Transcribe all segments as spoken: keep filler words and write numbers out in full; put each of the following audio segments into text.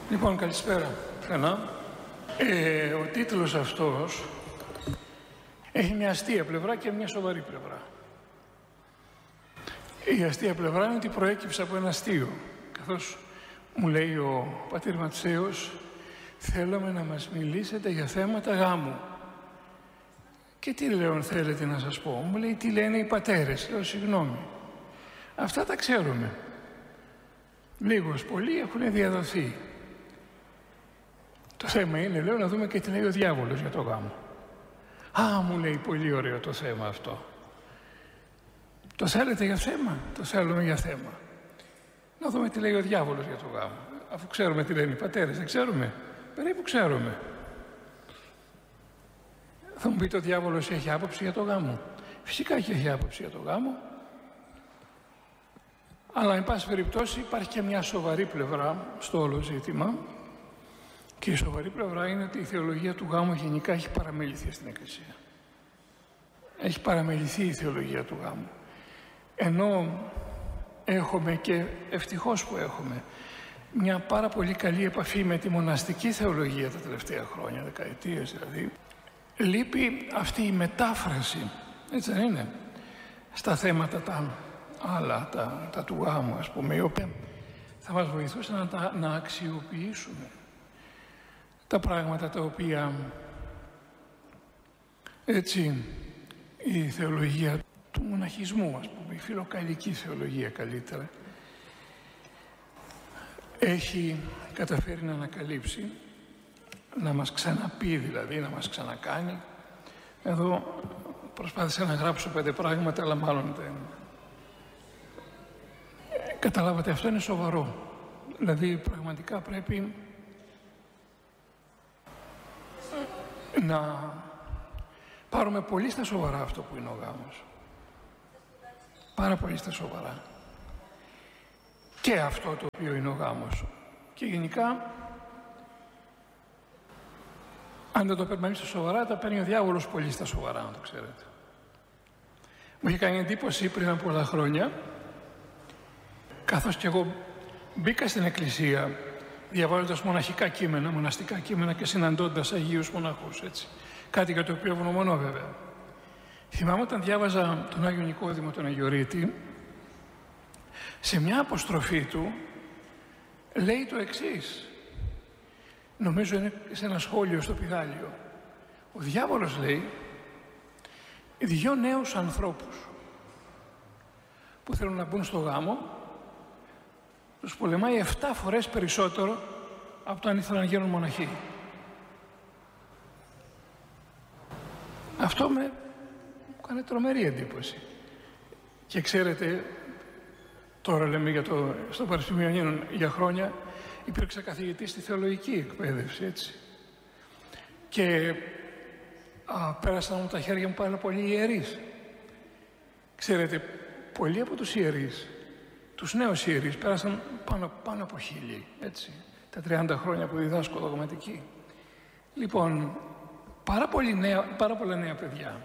Λοιπόν, καλησπέρα. Ξανά. Ε, ο τίτλος αυτός έχει μια αστεία πλευρά και μια σοβαρή πλευρά. Η αστεία πλευρά είναι ότι προέκυψε από ένα αστείο. Καθώς μου λέει ο πατήρ Ματσαίος, θέλουμε να μας μιλήσετε για θέματα γάμου. Και τι λέω θέλετε να σας πω. Μου λέει τι λένε οι πατέρες. Λέω συγγνώμη. Αυτά τα ξέρουμε. Λίγος πολύ έχουν διαδοθεί. Το θέμα είναι, λέω, να δούμε και τι λέει ο διάβολος για το γάμο. Α, μου λέει, πολύ ωραίο το θέμα αυτό. Το θέλετε για θέμα, το θέλουμε για θέμα. Να δούμε τι λέει ο διάβολος για το γάμο. Αφού ξέρουμε τι λένε οι πατέρες, δεν ξέρουμε. Περίπου ξέρουμε. Θα μου πείτε ο διάβολος έχει άποψη για το γάμο. Φυσικά και έχει άποψη για το γάμο. Αλλά, εν πάση περιπτώσει, υπάρχει και μια σοβαρή πλευρά στο όλο ζήτημα. Και η σοβαρή πλευρά είναι ότι η θεολογία του γάμου γενικά έχει παραμεληθεί στην Εκκλησία. Έχει παραμεληθεί η θεολογία του γάμου. Ενώ έχουμε, και ευτυχώς που έχουμε, μια πάρα πολύ καλή επαφή με τη μοναστική θεολογία τα τελευταία χρόνια, δεκαετίες δηλαδή, λείπει αυτή η μετάφραση, έτσι δεν είναι, στα θέματα τα άλλα, τα, τα του γάμου, ας πούμε, η οποία θα μας βοηθούσε να, τα, να αξιοποιήσουμε τα πράγματα τα οποία έτσι η θεολογία του μοναχισμού, ας πούμε, η φιλοκαλική θεολογία καλύτερα, έχει καταφέρει να ανακαλύψει, να μας ξαναπεί δηλαδή, να μας ξανακάνει. Εδώ προσπάθησα να γράψω πέντε πράγματα, αλλά μάλλον δεν. Καταλάβατε, αυτό είναι σοβαρό. Δηλαδή πραγματικά πρέπει να πάρουμε πολύ στα σοβαρά αυτό που είναι ο γάμος. Πάρα πολύ στα σοβαρά. Και αυτό το οποίο είναι ο γάμος. Και γενικά, αν δεν το παίρνουμε στα σοβαρά, τα παίρνει ο διάβολος πολύ στα σοβαρά, να το ξέρετε. Μου είχε κάνει εντύπωση πριν από πολλά χρόνια, καθώς και εγώ μπήκα στην εκκλησία διαβάζοντας μοναχικά κείμενα, μοναστικά κείμενα και συναντώντας Αγίους Μοναχούς, έτσι. Κάτι για το οποίο ευγνωμονώ βέβαια. Θυμάμαι όταν διάβαζα τον Άγιο Νικόδημο τον Αγιορείτη, σε μια αποστροφή του λέει το εξής. Νομίζω είναι σε ένα σχόλιο στο πιδάλιο. Ο διάβολος λέει δυο νέους ανθρώπους που θέλουν να μπουν στο γάμο, τους πολεμάει εφτά φορές περισσότερο από το αν ήθελαν να γίνουν μοναχοί. Αυτό με έκανε τρομερή εντύπωση. Και ξέρετε, τώρα λέμε για το, στο Πανεπιστήμιο Αγίων για χρόνια, υπήρξα καθηγητής στη θεολογική εκπαίδευση, έτσι. Και α, πέρασαν μου τα χέρια μου πάρα πολλοί ιερείς. Ξέρετε, πολλοί από τους ιερείς, τους νέους ιερείς, πέρασαν πάνω, πάνω από χίλιοι, έτσι, τα τριάντα χρόνια που διδάσκω δογματική. Λοιπόν, πάρα, πολύ νέα, πάρα πολλά νέα παιδιά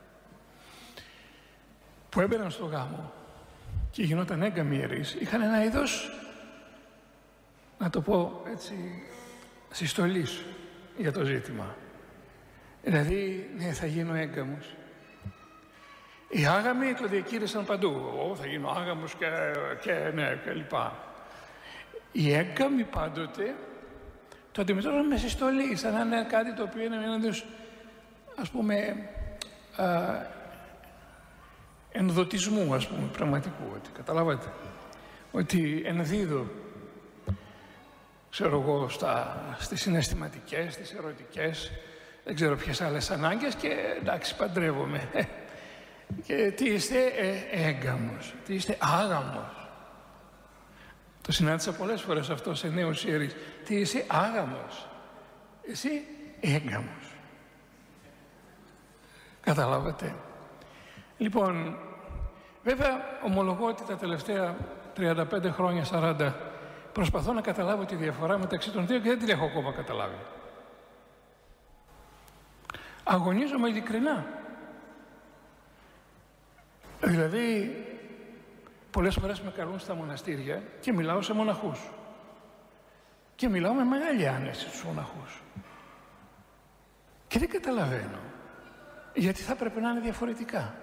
που έμπαιναν στο γάμο και γινόταν έγκαμοι ιερείς, είχαν ένα είδος, να το πω έτσι, συστολής για το ζήτημα. Δηλαδή, ναι, θα γίνω έγκαμος. Οι άγαμοι το διακήρυσαν παντού. Ω, θα γίνω άγαμος και, και ναι, και λοιπά. Οι έγκαμοι πάντοτε το αντιμετώπισαν με συστολή, σαν να είναι κάτι το οποίο είναι ένα είδος, ας πούμε, α, ενδοτισμού, ας πούμε, πραγματικού. Ότι, καταλάβατε, ότι ενδίδω, ξέρω εγώ, στα, στις συναισθηματικές, στις ερωτικές, δεν ξέρω ποιες άλλες ανάγκες και εντάξει, παντρεύομαι. Και τι είστε ε, έγκαμος, τι είστε άγαμος. Το συνάντησα πολλές φορές αυτό σε νέους ιερείς. Τι είσαι άγαμος, εσύ έγκαμος. Καταλάβατε. Λοιπόν, βέβαια ομολογώ ότι τα τελευταία τριάντα πέντε χρόνια, σαράντα, προσπαθώ να καταλάβω τη διαφορά μεταξύ των δύο και δεν την έχω ακόμα καταλάβει. Αγωνίζομαι ειλικρινά. Δηλαδή, πολλές φορές με καλούν στα μοναστήρια και μιλάω σε μοναχούς. Και μιλάω με μεγάλη άνεση στους μοναχούς. Και δεν καταλαβαίνω γιατί θα πρέπει να είναι διαφορετικά.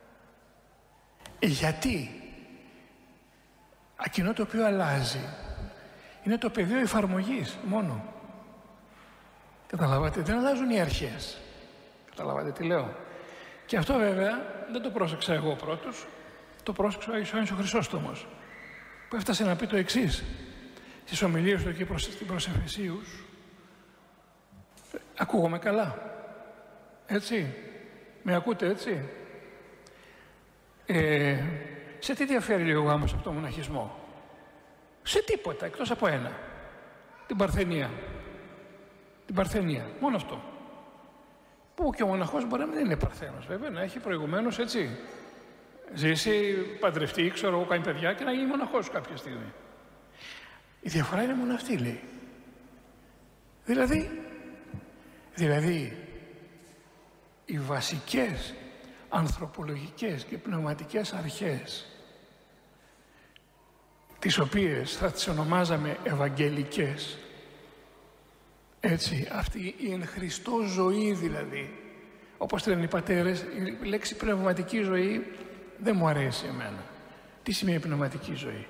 Γιατί εκείνο το οποίο αλλάζει είναι το πεδίο εφαρμογής μόνο. Καταλάβατε, δεν αλλάζουν οι αρχές. Καταλάβατε τι λέω. Και αυτό βέβαια δεν το πρόσεξα εγώ πρώτος, το πρόσεξε ο Άγιος Ιωάννης ο Χρυσόστομος, που έφτασε να πει το εξής στις ομιλίες του εκεί προς, στην προς Εφεσίους. Ακούγομαι καλά, έτσι, με ακούτε έτσι. Ε, σε τι διαφέρει λίγο ο γάμος από τον μοναχισμό? Σε τίποτα, εκτός από ένα, την παρθενία. Την παρθενία, μόνο αυτό. Που και ο μοναχός μπορεί να μην είναι παρθένος, βέβαια, να έχει προηγουμένως, έτσι, ζήσει, παντρευτεί, ξέρω εγώ, κάνει παιδιά και να γίνει μοναχός κάποια στιγμή. Η διαφορά είναι μόνο αυτή, λέει. Δηλαδή, δηλαδή, οι βασικές ανθρωπολογικές και πνευματικές αρχές, τις οποίες θα τις ονομάζαμε ευαγγελικές, έτσι, αυτή η εν Χριστώ ζωή δηλαδή, όπως λένε οι πατέρες, η λέξη πνευματική ζωή δεν μου αρέσει εμένα. Τι σημαίνει πνευματική ζωή?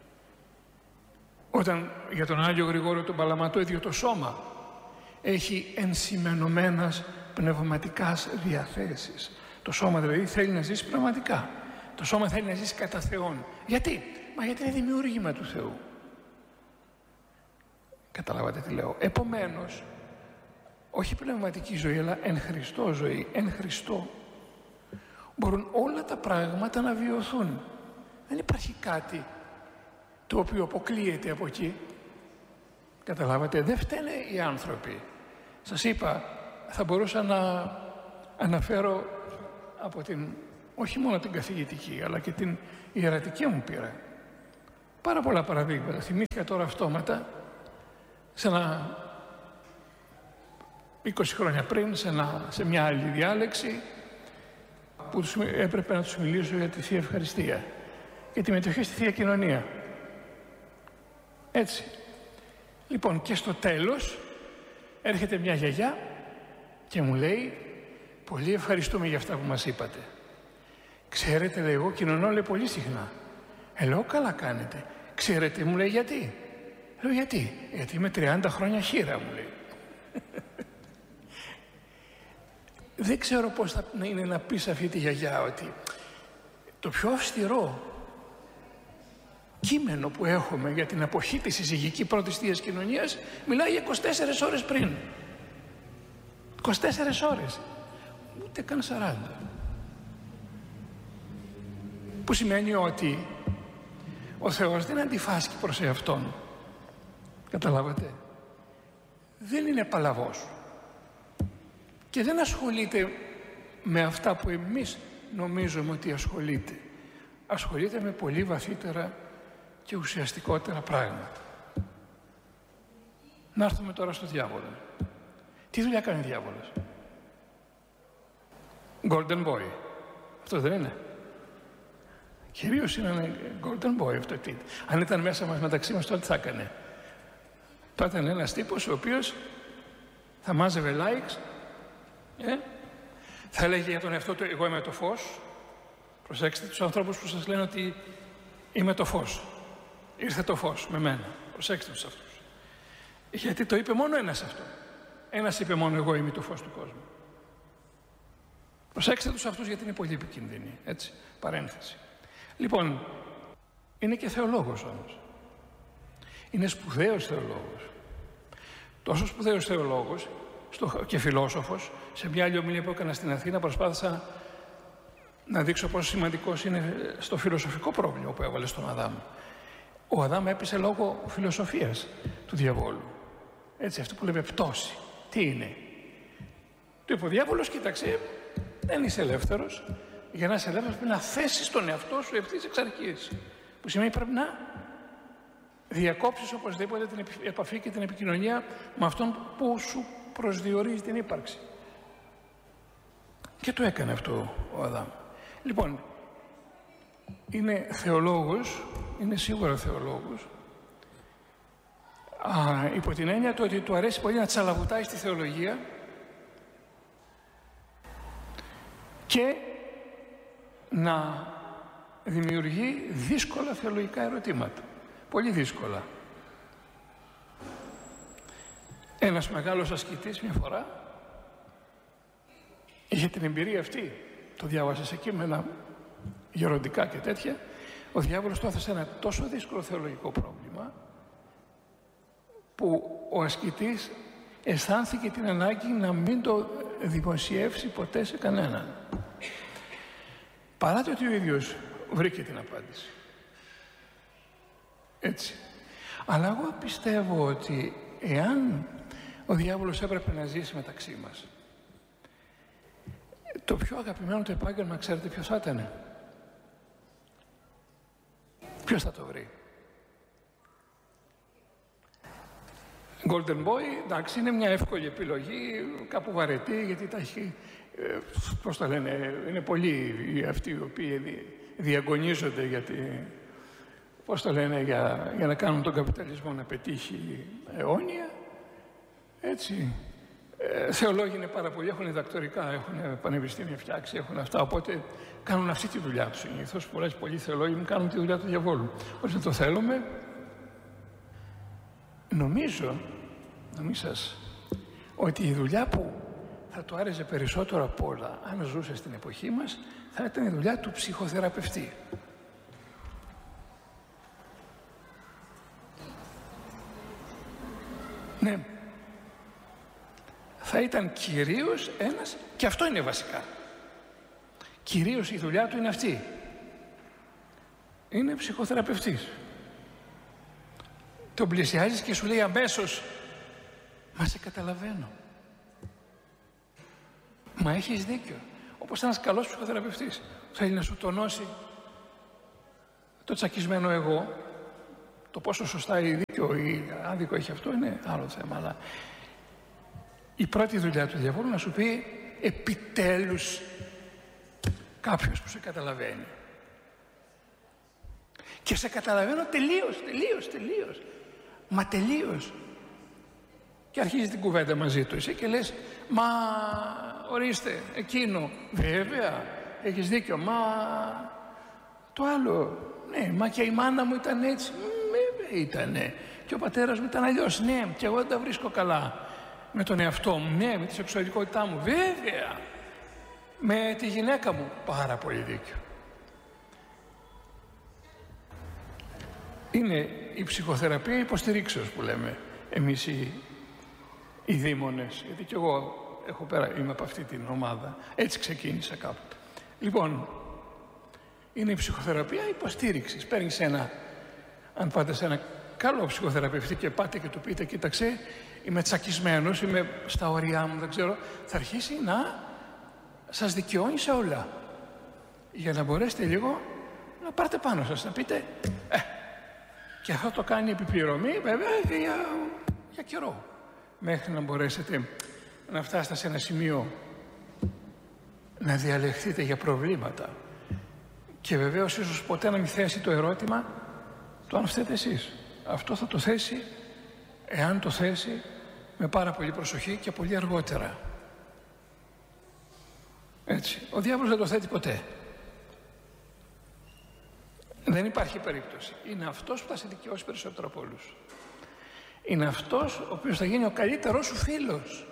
Όταν για τον Άγιο Γρηγόριο τον Παλαματό ίδιο το σώμα έχει ενσημενωμένας πνευματικάς διαθέσεις. Το σώμα δηλαδή θέλει να ζήσει πνευματικά. Το σώμα θέλει να ζήσει κατά Θεόν. Γιατί? Μα γιατί είναι δημιούργημα του Θεού. Καταλάβατε τι λέω? Επομένως, όχι πνευματική ζωή, αλλά εν Χριστώ ζωή, εν Χριστώ, μπορούν όλα τα πράγματα να βιωθούν. Δεν υπάρχει κάτι το οποίο αποκλείεται από εκεί. Καταλάβατε, δεν φταίνε οι άνθρωποι. Σας είπα, θα μπορούσα να αναφέρω από την, όχι μόνο την καθηγητική, αλλά και την ιερατική μου πείρα. Πάρα πολλά παραδείγματα. Θυμήθηκα τώρα αυτόματα, σε ένα είκοσι χρόνια πριν, σε, ένα, σε μια άλλη διάλεξη, που τους, έπρεπε να τους μιλήσω για τη Θεία Ευχαριστία και τη μετοχή στη Θεία Κοινωνία. Έτσι. Λοιπόν, και στο τέλος έρχεται μια γιαγιά και μου λέει, πολύ ευχαριστούμε για αυτά που μας είπατε. Ξέρετε, λέει, εγώ κοινωνώ, λέει, πολύ συχνά. Ε, λέω, καλά κάνετε. Ξέρετε, μου λέει, γιατί? Λέω, γιατί? Γιατί είμαι τριάντα χρόνια χήρα, μου λέει. Δεν ξέρω πώς θα είναι να πεις αυτή τη γιαγιά ότι το πιο αυστηρό κείμενο που έχουμε για την αποχή της συζυγική πρώτης θείας κοινωνίας μιλάει για είκοσι τέσσερις ώρες πριν. είκοσι τέσσερις ώρες. Ούτε καν σαράντα. Που σημαίνει ότι ο Θεός δεν αντιφάσκει προς εαυτόν. Καταλάβατε. Δεν είναι παλαβός. Και δεν ασχολείται με αυτά που εμείς νομίζουμε ότι ασχολείται. Ασχολείται με πολύ βαθύτερα και ουσιαστικότερα πράγματα. Να έρθουμε τώρα στο διάβολο. Τι δουλειά κάνει ο διάβολος? Golden Boy. Αυτό δεν είναι? Κυρίως είναι ένα Golden Boy αυτό. Τι. Αν ήταν μέσα μας, μεταξύ μας, τότε τι θα έκανε? Θα ήταν ένας τύπος ο οποίος θα μάζευε likes, ε? θα έλεγε για τον εαυτό του, εγώ είμαι το φως. Προσέξτε τους ανθρώπους που σας λένε ότι είμαι το φως. Ήρθε το φως με μένα. Προσέξτε τους αυτούς. Γιατί το είπε μόνο ένας αυτό. Ένας είπε μόνο, εγώ είμαι το φως του κόσμου. Προσέξτε τους αυτούς, γιατί είναι πολύ επικίνδυνοι. Έτσι, παρένθεση. Λοιπόν, είναι και θεολόγος όμως. Είναι σπουδαίος θεολόγος. Τόσο σπουδαίος θεολόγος στο, και φιλόσοφος. Σε μια άλλη ομιλία που έκανα στην Αθήνα προσπάθησα να δείξω πόσο σημαντικός είναι στο φιλοσοφικό πρόβλημα που έβαλε στον Αδάμ. Ο Αδάμ έπεισε λόγω φιλοσοφίας του διαβόλου. Έτσι, αυτό που λέμε πτώση. Τι είναι? Του είπε ο διάβολος, κοίταξε, δεν είσαι ελεύθερος. Για να είσαι ελεύθερος πρέπει να θέσεις τον εαυτό σου ευθύς εξ αρχής. Που σημαίνει πρέπει να διακόψεις οπωσδήποτε την επαφή και την επικοινωνία με αυτόν που σου προσδιορίζει την ύπαρξη. Και το έκανε αυτό ο Αδάμ. Λοιπόν, είναι θεολόγος, είναι σίγουρα θεολόγος, α, Α, υπό την έννοια του ότι του αρέσει πολύ να τσαλαβουτάει στη θεολογία και να δημιουργεί δύσκολα θεολογικά ερωτήματα. Πολύ δύσκολα. Ένας μεγάλος ασκητής μια φορά είχε την εμπειρία αυτή, το διάβασε σε κείμενα γεροντικά και τέτοια, ο διάβολος του έθεσε ένα τόσο δύσκολο θεολογικό πρόβλημα που ο ασκητής αισθάνθηκε την ανάγκη να μην το δημοσιεύσει ποτέ σε κανέναν. Παρά το ότι ο ίδιος βρήκε την απάντηση. Έτσι. Αλλά εγώ πιστεύω ότι εάν ο διάβολος έπρεπε να ζήσει μεταξύ μας, το πιο αγαπημένο του επάγγελμα, ξέρετε ποιος θα ήταν? Ποιος θα το βρει? Golden Boy, εντάξει, είναι μια εύκολη επιλογή, κάπου βαρετή, γιατί τα έχει, ε, πώς το λένε, είναι πολλοί αυτοί οι οποίοι διαγωνίζονται για, τη, πώς το λένε, για, για να κάνουν τον καπιταλισμό να πετύχει αιώνια. Έτσι. Ε, θεολόγοι είναι πάρα πολλοί, έχουν διδακτορικά, έχουν πανεπιστήμια φτιάξει, έχουν αυτά, οπότε κάνουν αυτή τη δουλειά τους συνήθως. Πολλές πολλοί θεολόγοι μου κάνουν τη δουλειά του διαβόλου. Όσο το θέλουμε, νομίζω, νομίζω ότι η δουλειά που θα του άρεσε περισσότερο από όλα, αν ζούσε στην εποχή μας, θα ήταν η δουλειά του ψυχοθεραπευτή. Ναι. Θα ήταν κυρίως ένας, και αυτό είναι βασικά. Κυρίως η δουλειά του είναι αυτή. Είναι ψυχοθεραπευτής. Τον πλησιάζεις και σου λέει αμέσως, μα σε καταλαβαίνω. Μα έχεις δίκιο. Όπως ένας καλός ψυχοθεραπευτής θέλει να σου τονώσει το τσακισμένο εγώ. Το πόσο σωστά ή δίκιο ή άδικο έχει αυτό είναι άλλο θέμα. Αλλά η πρώτη δουλειά του διαβόλου να σου πει επιτέλους κάποιος που σε καταλαβαίνει. Και σε καταλαβαίνω τελείως, τελείως, τελείως. Μα τελείως. Και αρχίζει την κουβέντα μαζί του εσύ και λες, μα ορίστε, εκείνο, βέβαια, έχεις δίκιο, μα το άλλο, ναι, μα και η μάνα μου ήταν έτσι, βέβαια ήτανε. Και ο πατέρας μου ήταν αλλιώς, ναι, και εγώ δεν τα βρίσκω καλά. Με τον εαυτό μου, ναι, με τη σεξουαλικότητά μου, βέβαια. Με τη γυναίκα μου, πάρα πολύ δίκιο. Είναι η ψυχοθεραπεία υποστηρίξεως που λέμε εμείς οι, οι δήμονες, γιατί και εγώ έχω πέρα, είμαι από αυτή την ομάδα, έτσι ξεκίνησα κάποτε. Λοιπόν, είναι η ψυχοθεραπεία υποστήριξης. Παίρνεις ένα, αν πάτε σε ένα καλό ψυχοθεραπευτή και πάτε και του πείτε, κοίταξε, είμαι τσακισμένος, είμαι στα ωριά μου, δεν ξέρω, θα αρχίσει να σας δικαιώνει σε όλα. Για να μπορέσετε λίγο να πάρετε πάνω σας, να πείτε, ε, και αυτό το κάνει επιπληρωμή, βέβαια, για, για καιρό. Μέχρι να μπορέσετε να φτάσετε σε ένα σημείο να διαλεχθείτε για προβλήματα. Και βεβαίως ίσως ποτέ να μην θέσει το ερώτημα το αν φταίτε εσείς. Αυτό θα το θέσει, εάν το θέσει, με πάρα πολύ προσοχή και πολύ αργότερα. Έτσι. Ο διάβολος δεν το θέτει ποτέ. Δεν υπάρχει περίπτωση. Είναι αυτός που θα σε δικαιώσει περισσότερο από όλους. Είναι αυτός ο οποίος θα γίνει ο καλύτερός σου φίλος.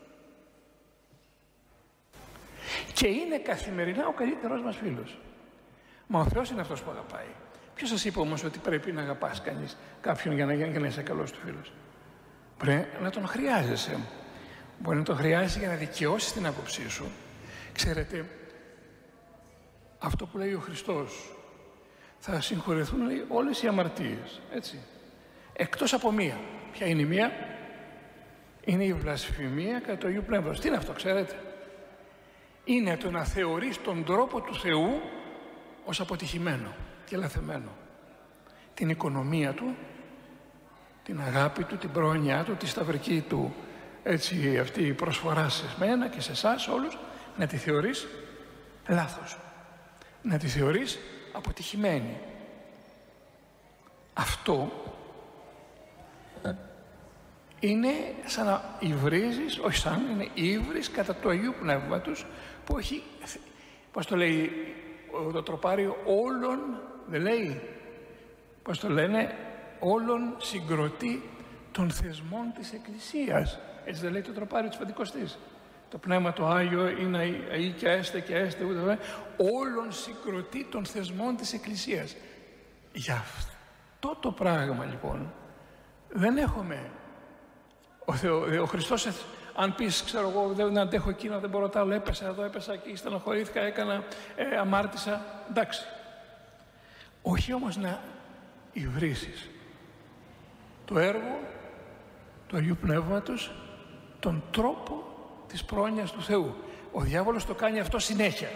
Και είναι καθημερινά ο καλύτερός μας φίλος. Μα ο Θεός είναι αυτός που αγαπάει. Ποιος σας είπε όμως ότι πρέπει να αγαπάς κανείς κάποιον για να, για να είσαι καλός του φίλος? Πρέπει να τον χρειάζεσαι. Μπορεί να τον χρειάζεσαι για να δικαιώσεις την άποψή σου. Ξέρετε, αυτό που λέει ο Χριστός, θα συγχωρεθούν, λέει, όλες οι αμαρτίες, έτσι. Εκτός από μία. Ποια είναι η μία? Είναι η βλασφημία κατά του Αγίου Πνεύματος. Τι είναι αυτό, ξέρετε? Είναι το να θεωρείς τον τρόπο του Θεού ως αποτυχημένο και λαθεμένο. Την οικονομία του, την αγάπη του, την πρόνοιά του, τη σταυρική του, έτσι, αυτή η προσφορά σε μένα και σε εσάς όλους, να τη θεωρείς λάθος. Να τη θεωρείς αποτυχημένη. Αυτό είναι σαν να υβρίζεις, όχι σαν, είναι ύβρις κατά του Αγίου Πνεύματος που έχει, πώς το λέει το τροπάριο, όλων, δεν λέει, πώς το λένε, όλων συγκροτεί των θεσμών της Εκκλησίας. Έτσι δεν λέει το τροπάριο της Πεντηκοστής. Το Πνεύμα το Άγιο είναι αεί και έστε και έστε, ούτε βέβαια, όλων συγκροτεί των θεσμών της Εκκλησίας. Γι' αυτό το πράγμα λοιπόν δεν έχουμε. Ο, Θεό, ο Χριστός, αν πεις, ξέρω εγώ, δεν αντέχω εκείνο, δεν μπορώ τ' άλλο, έπεσα εδώ, έπεσα εκεί, στενοχωρήθηκα, έκανα, ε, αμάρτησα, εντάξει. Όχι όμως να υβρίσεις το έργο του Αγίου Πνεύματος, τον τρόπο της πρόνοιας του Θεού. Ο διάβολος το κάνει αυτό συνέχεια.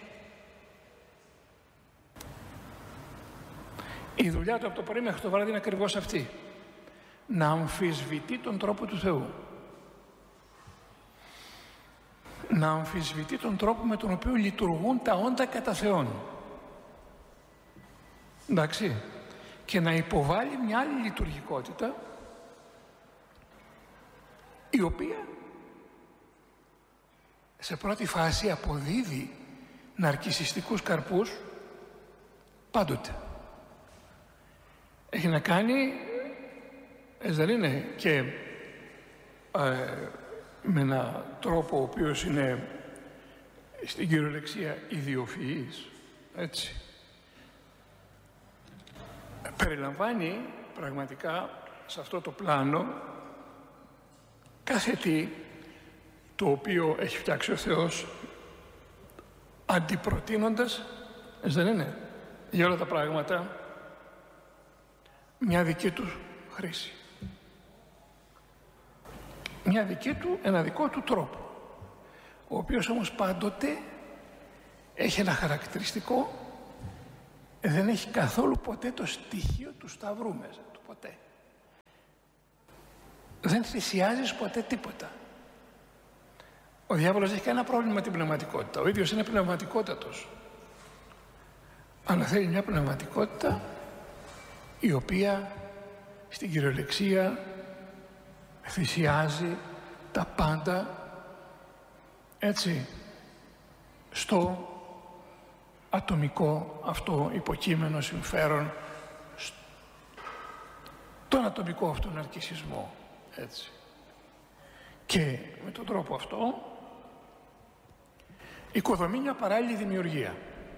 Η δουλειά του από το πρωί μέχρι το βράδυ είναι ακριβώς αυτή. Να αμφισβητεί τον τρόπο του Θεού. Να αμφισβητεί τον τρόπο με τον οποίο λειτουργούν τα όντα κατά Θεόν. Εντάξει. Και να υποβάλει μια άλλη λειτουργικότητα η οποία σε πρώτη φάση αποδίδει ναρκισσιστικούς καρπούς πάντοτε. Έχει να κάνει, έτσι δεν είναι, και ε, με έναν τρόπο ο οποίος είναι στην κυριολεξία ιδιοφυής, έτσι. Περιλαμβάνει πραγματικά σε αυτό το πλάνο κάθε τι το οποίο έχει φτιάξει ο Θεός αντιπροτείνοντας, έτσι δεν είναι, για όλα τα πράγματα μια δική του χρήση. Μια δική του, ένα δικό του τρόπο, ο οποίος όμως πάντοτε έχει ένα χαρακτηριστικό, δεν έχει καθόλου ποτέ το στοιχείο του σταυρού μέσα του, ποτέ. Δεν θυσιάζεις ποτέ τίποτα. Ο διάβολος έχει κανένα πρόβλημα με την πνευματικότητα. Ο ίδιος είναι πνευματικότατος. Αλλά θέλει μια πνευματικότητα η οποία στην κυριολεξία θυσιάζει τα πάντα, έτσι, στο ατομικό αυτό υποκείμενο συμφέρον, τον ατομικό αυτόν ναρκισσισμό, έτσι. Και με τον τρόπο αυτό οικοδομεί μια παράλληλη δημιουργία.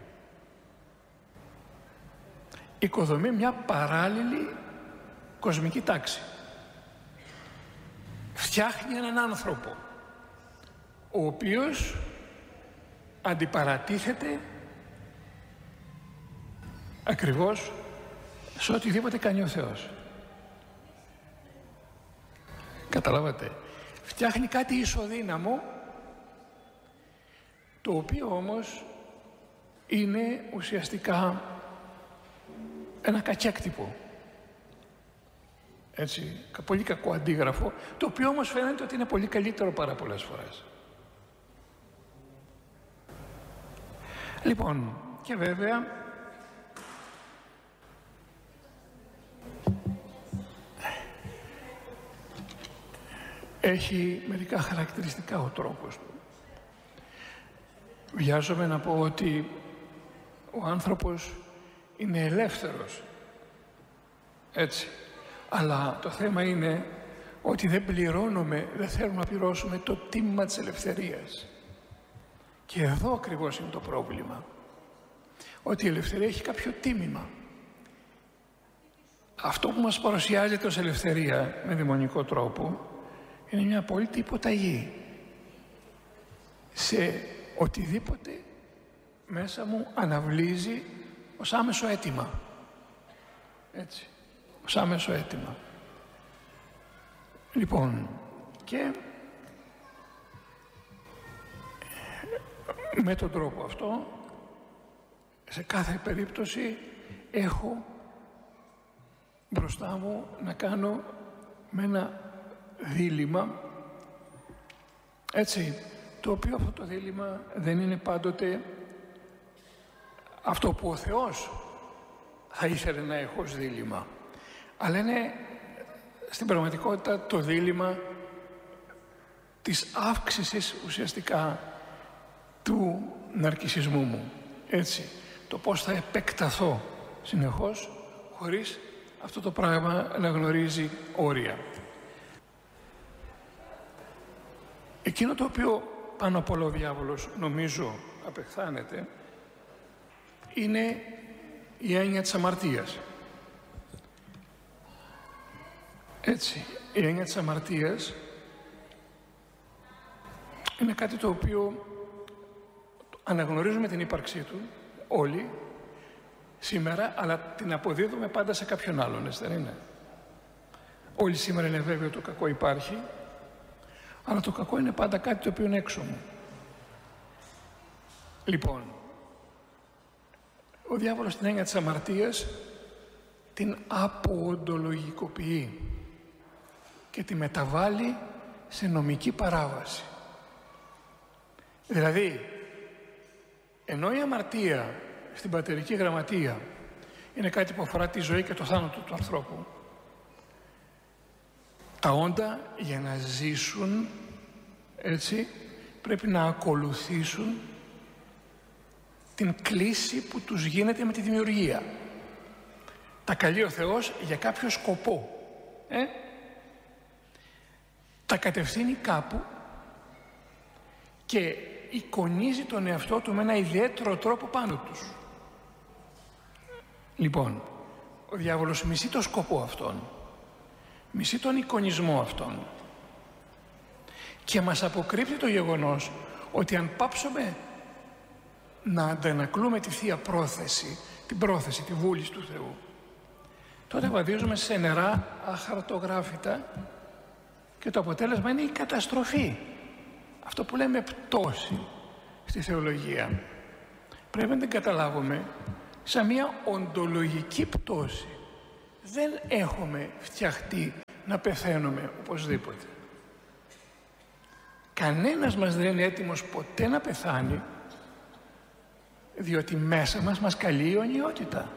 Οικοδομεί μια παράλληλη κοσμική τάξη. Φτιάχνει έναν άνθρωπο ο οποίος αντιπαρατίθεται ακριβώς σε οτιδήποτε κάνει ο Θεός. Καταλάβατε. Φτιάχνει κάτι ισοδύναμο, το οποίο όμως είναι ουσιαστικά ένα κακέκτυπο. Έτσι, πολύ κακό αντίγραφο, το οποίο όμως φαίνεται ότι είναι πολύ καλύτερο πάρα πολλές φορές. Λοιπόν, και βέβαια έχει μερικά χαρακτηριστικά ο τρόπος του. Βιάζομαι να πω ότι ο άνθρωπος είναι ελεύθερος, έτσι. Αλλά το θέμα είναι ότι δεν πληρώνουμε, δεν θέλουμε να πληρώσουμε το τίμημα της ελευθερίας. Και εδώ ακριβώς είναι το πρόβλημα. Ότι η ελευθερία έχει κάποιο τίμημα. Αυτό που μας παρουσιάζεται ως ελευθερία με δαιμονικό τρόπο είναι μια απόλυτη υποταγή σε οτιδήποτε μέσα μου αναβλύζει ως άμεσο αίτημα. Έτσι. Ως άμεσο αίτημα. Λοιπόν, και με τον τρόπο αυτό, σε κάθε περίπτωση έχω μπροστά μου να κάνω με ένα δίλημμα, έτσι, το οποίο αυτό το δίλημμα δεν είναι πάντοτε αυτό που ο Θεός θα ήθελε να έχω ως δίλημμα, αλλά είναι στην πραγματικότητα το δίλημμα της αύξησης ουσιαστικά του ναρκισσισμού μου. Έτσι, το πώς θα επεκταθώ συνεχώς χωρίς αυτό το πράγμα να γνωρίζει όρια. Εκείνο το οποίο πάνω απ' όλο ο διάβολος νομίζω απεχθάνεται είναι η έννοια της αμαρτίας. Έτσι, η έννοια της αμαρτίας είναι κάτι το οποίο αναγνωρίζουμε την ύπαρξή του όλοι σήμερα, αλλά την αποδίδουμε πάντα σε κάποιον άλλον, έτσι δεν είναι? Όλοι σήμερα είναι βέβαιο ότι το κακό υπάρχει, αλλά το κακό είναι πάντα κάτι το οποίο είναι έξω μου. Λοιπόν, ο διάβολος την έννοια της αμαρτίας την αποοντολογικοποιεί και τη μεταβάλλει σε νομική παράβαση. Δηλαδή, ενώ η αμαρτία στην πατερική γραμματεία είναι κάτι που αφορά τη ζωή και το θάνατο του ανθρώπου, τα όντα για να ζήσουν, έτσι, πρέπει να ακολουθήσουν την κλίση που τους γίνεται με τη δημιουργία. Τα καλεί ο Θεός για κάποιο σκοπό. Ε? Τα κατευθύνει κάπου και εικονίζει τον εαυτό του με ένα ιδιαίτερο τρόπο πάνω τους. Λοιπόν, ο διάβολος μισεί το σκοπό αυτόν, μισεί τον εικονισμό αυτόν και μας αποκρύπτει το γεγονός ότι αν πάψουμε να αντανακλούμε τη Θεία Πρόθεση, την πρόθεση, τη βούληση του Θεού, τότε βαδίζουμε σε νερά αχαρτογράφητα και το αποτέλεσμα είναι η καταστροφή. Αυτό που λέμε πτώση στη θεολογία πρέπει να την καταλάβουμε σαν μια οντολογική πτώση. Δεν έχουμε φτιαχτεί να πεθαίνουμε οπωσδήποτε. Κανένας μας δεν είναι έτοιμος ποτέ να πεθάνει, διότι μέσα μας μας καλεί η αιωνιότητα.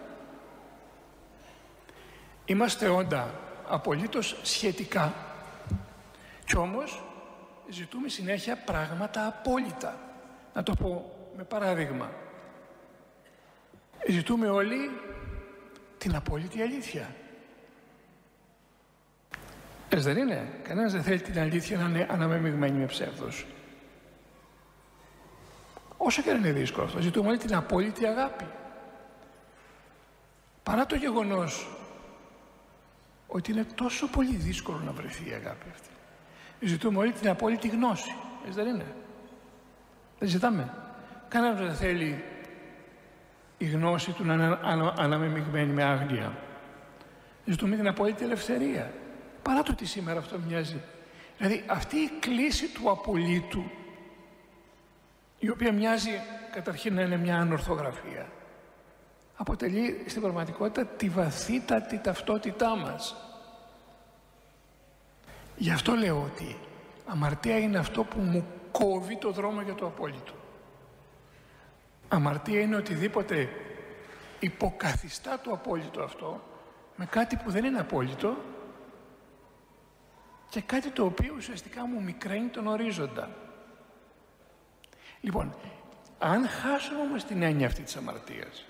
Είμαστε όντα απολύτως σχετικά κι όμως ζητούμε συνέχεια πράγματα απόλυτα. Να το πω με παράδειγμα. Ζητούμε όλοι την απόλυτη αλήθεια. Έτσι δεν είναι? Κανένας δεν θέλει την αλήθεια να είναι αναμεμειγμένη με ψεύδος. Όσο και αν είναι δύσκολο αυτό, ζητούμε όλοι την απόλυτη αγάπη. Παρά το γεγονός ότι είναι τόσο πολύ δύσκολο να βρεθεί η αγάπη αυτή. Ζητούμε όλοι την απόλυτη γνώση. Έτσι δεν είναι? Δεν ζητάμε. Κανένας δεν θέλει η γνώση του να είναι ανα, αναμεμειγμένη με άγνοια. Ζητούμε την απόλυτη ελευθερία. Παρά το ότι σήμερα αυτό μοιάζει. Δηλαδή αυτή η κλίση του απολύτου, η οποία μοιάζει καταρχήν να είναι μια ανορθογραφία, αποτελεί στην πραγματικότητα τη βαθύτατη ταυτότητά μας. Γι' αυτό λέω ότι αμαρτία είναι αυτό που μου κόβει το δρόμο για το απόλυτο. Αμαρτία είναι οτιδήποτε υποκαθιστά το απόλυτο αυτό με κάτι που δεν είναι απόλυτο και κάτι το οποίο ουσιαστικά μου μικραίνει τον ορίζοντα. Λοιπόν, αν χάσουμε όμως την έννοια αυτή της αμαρτίας,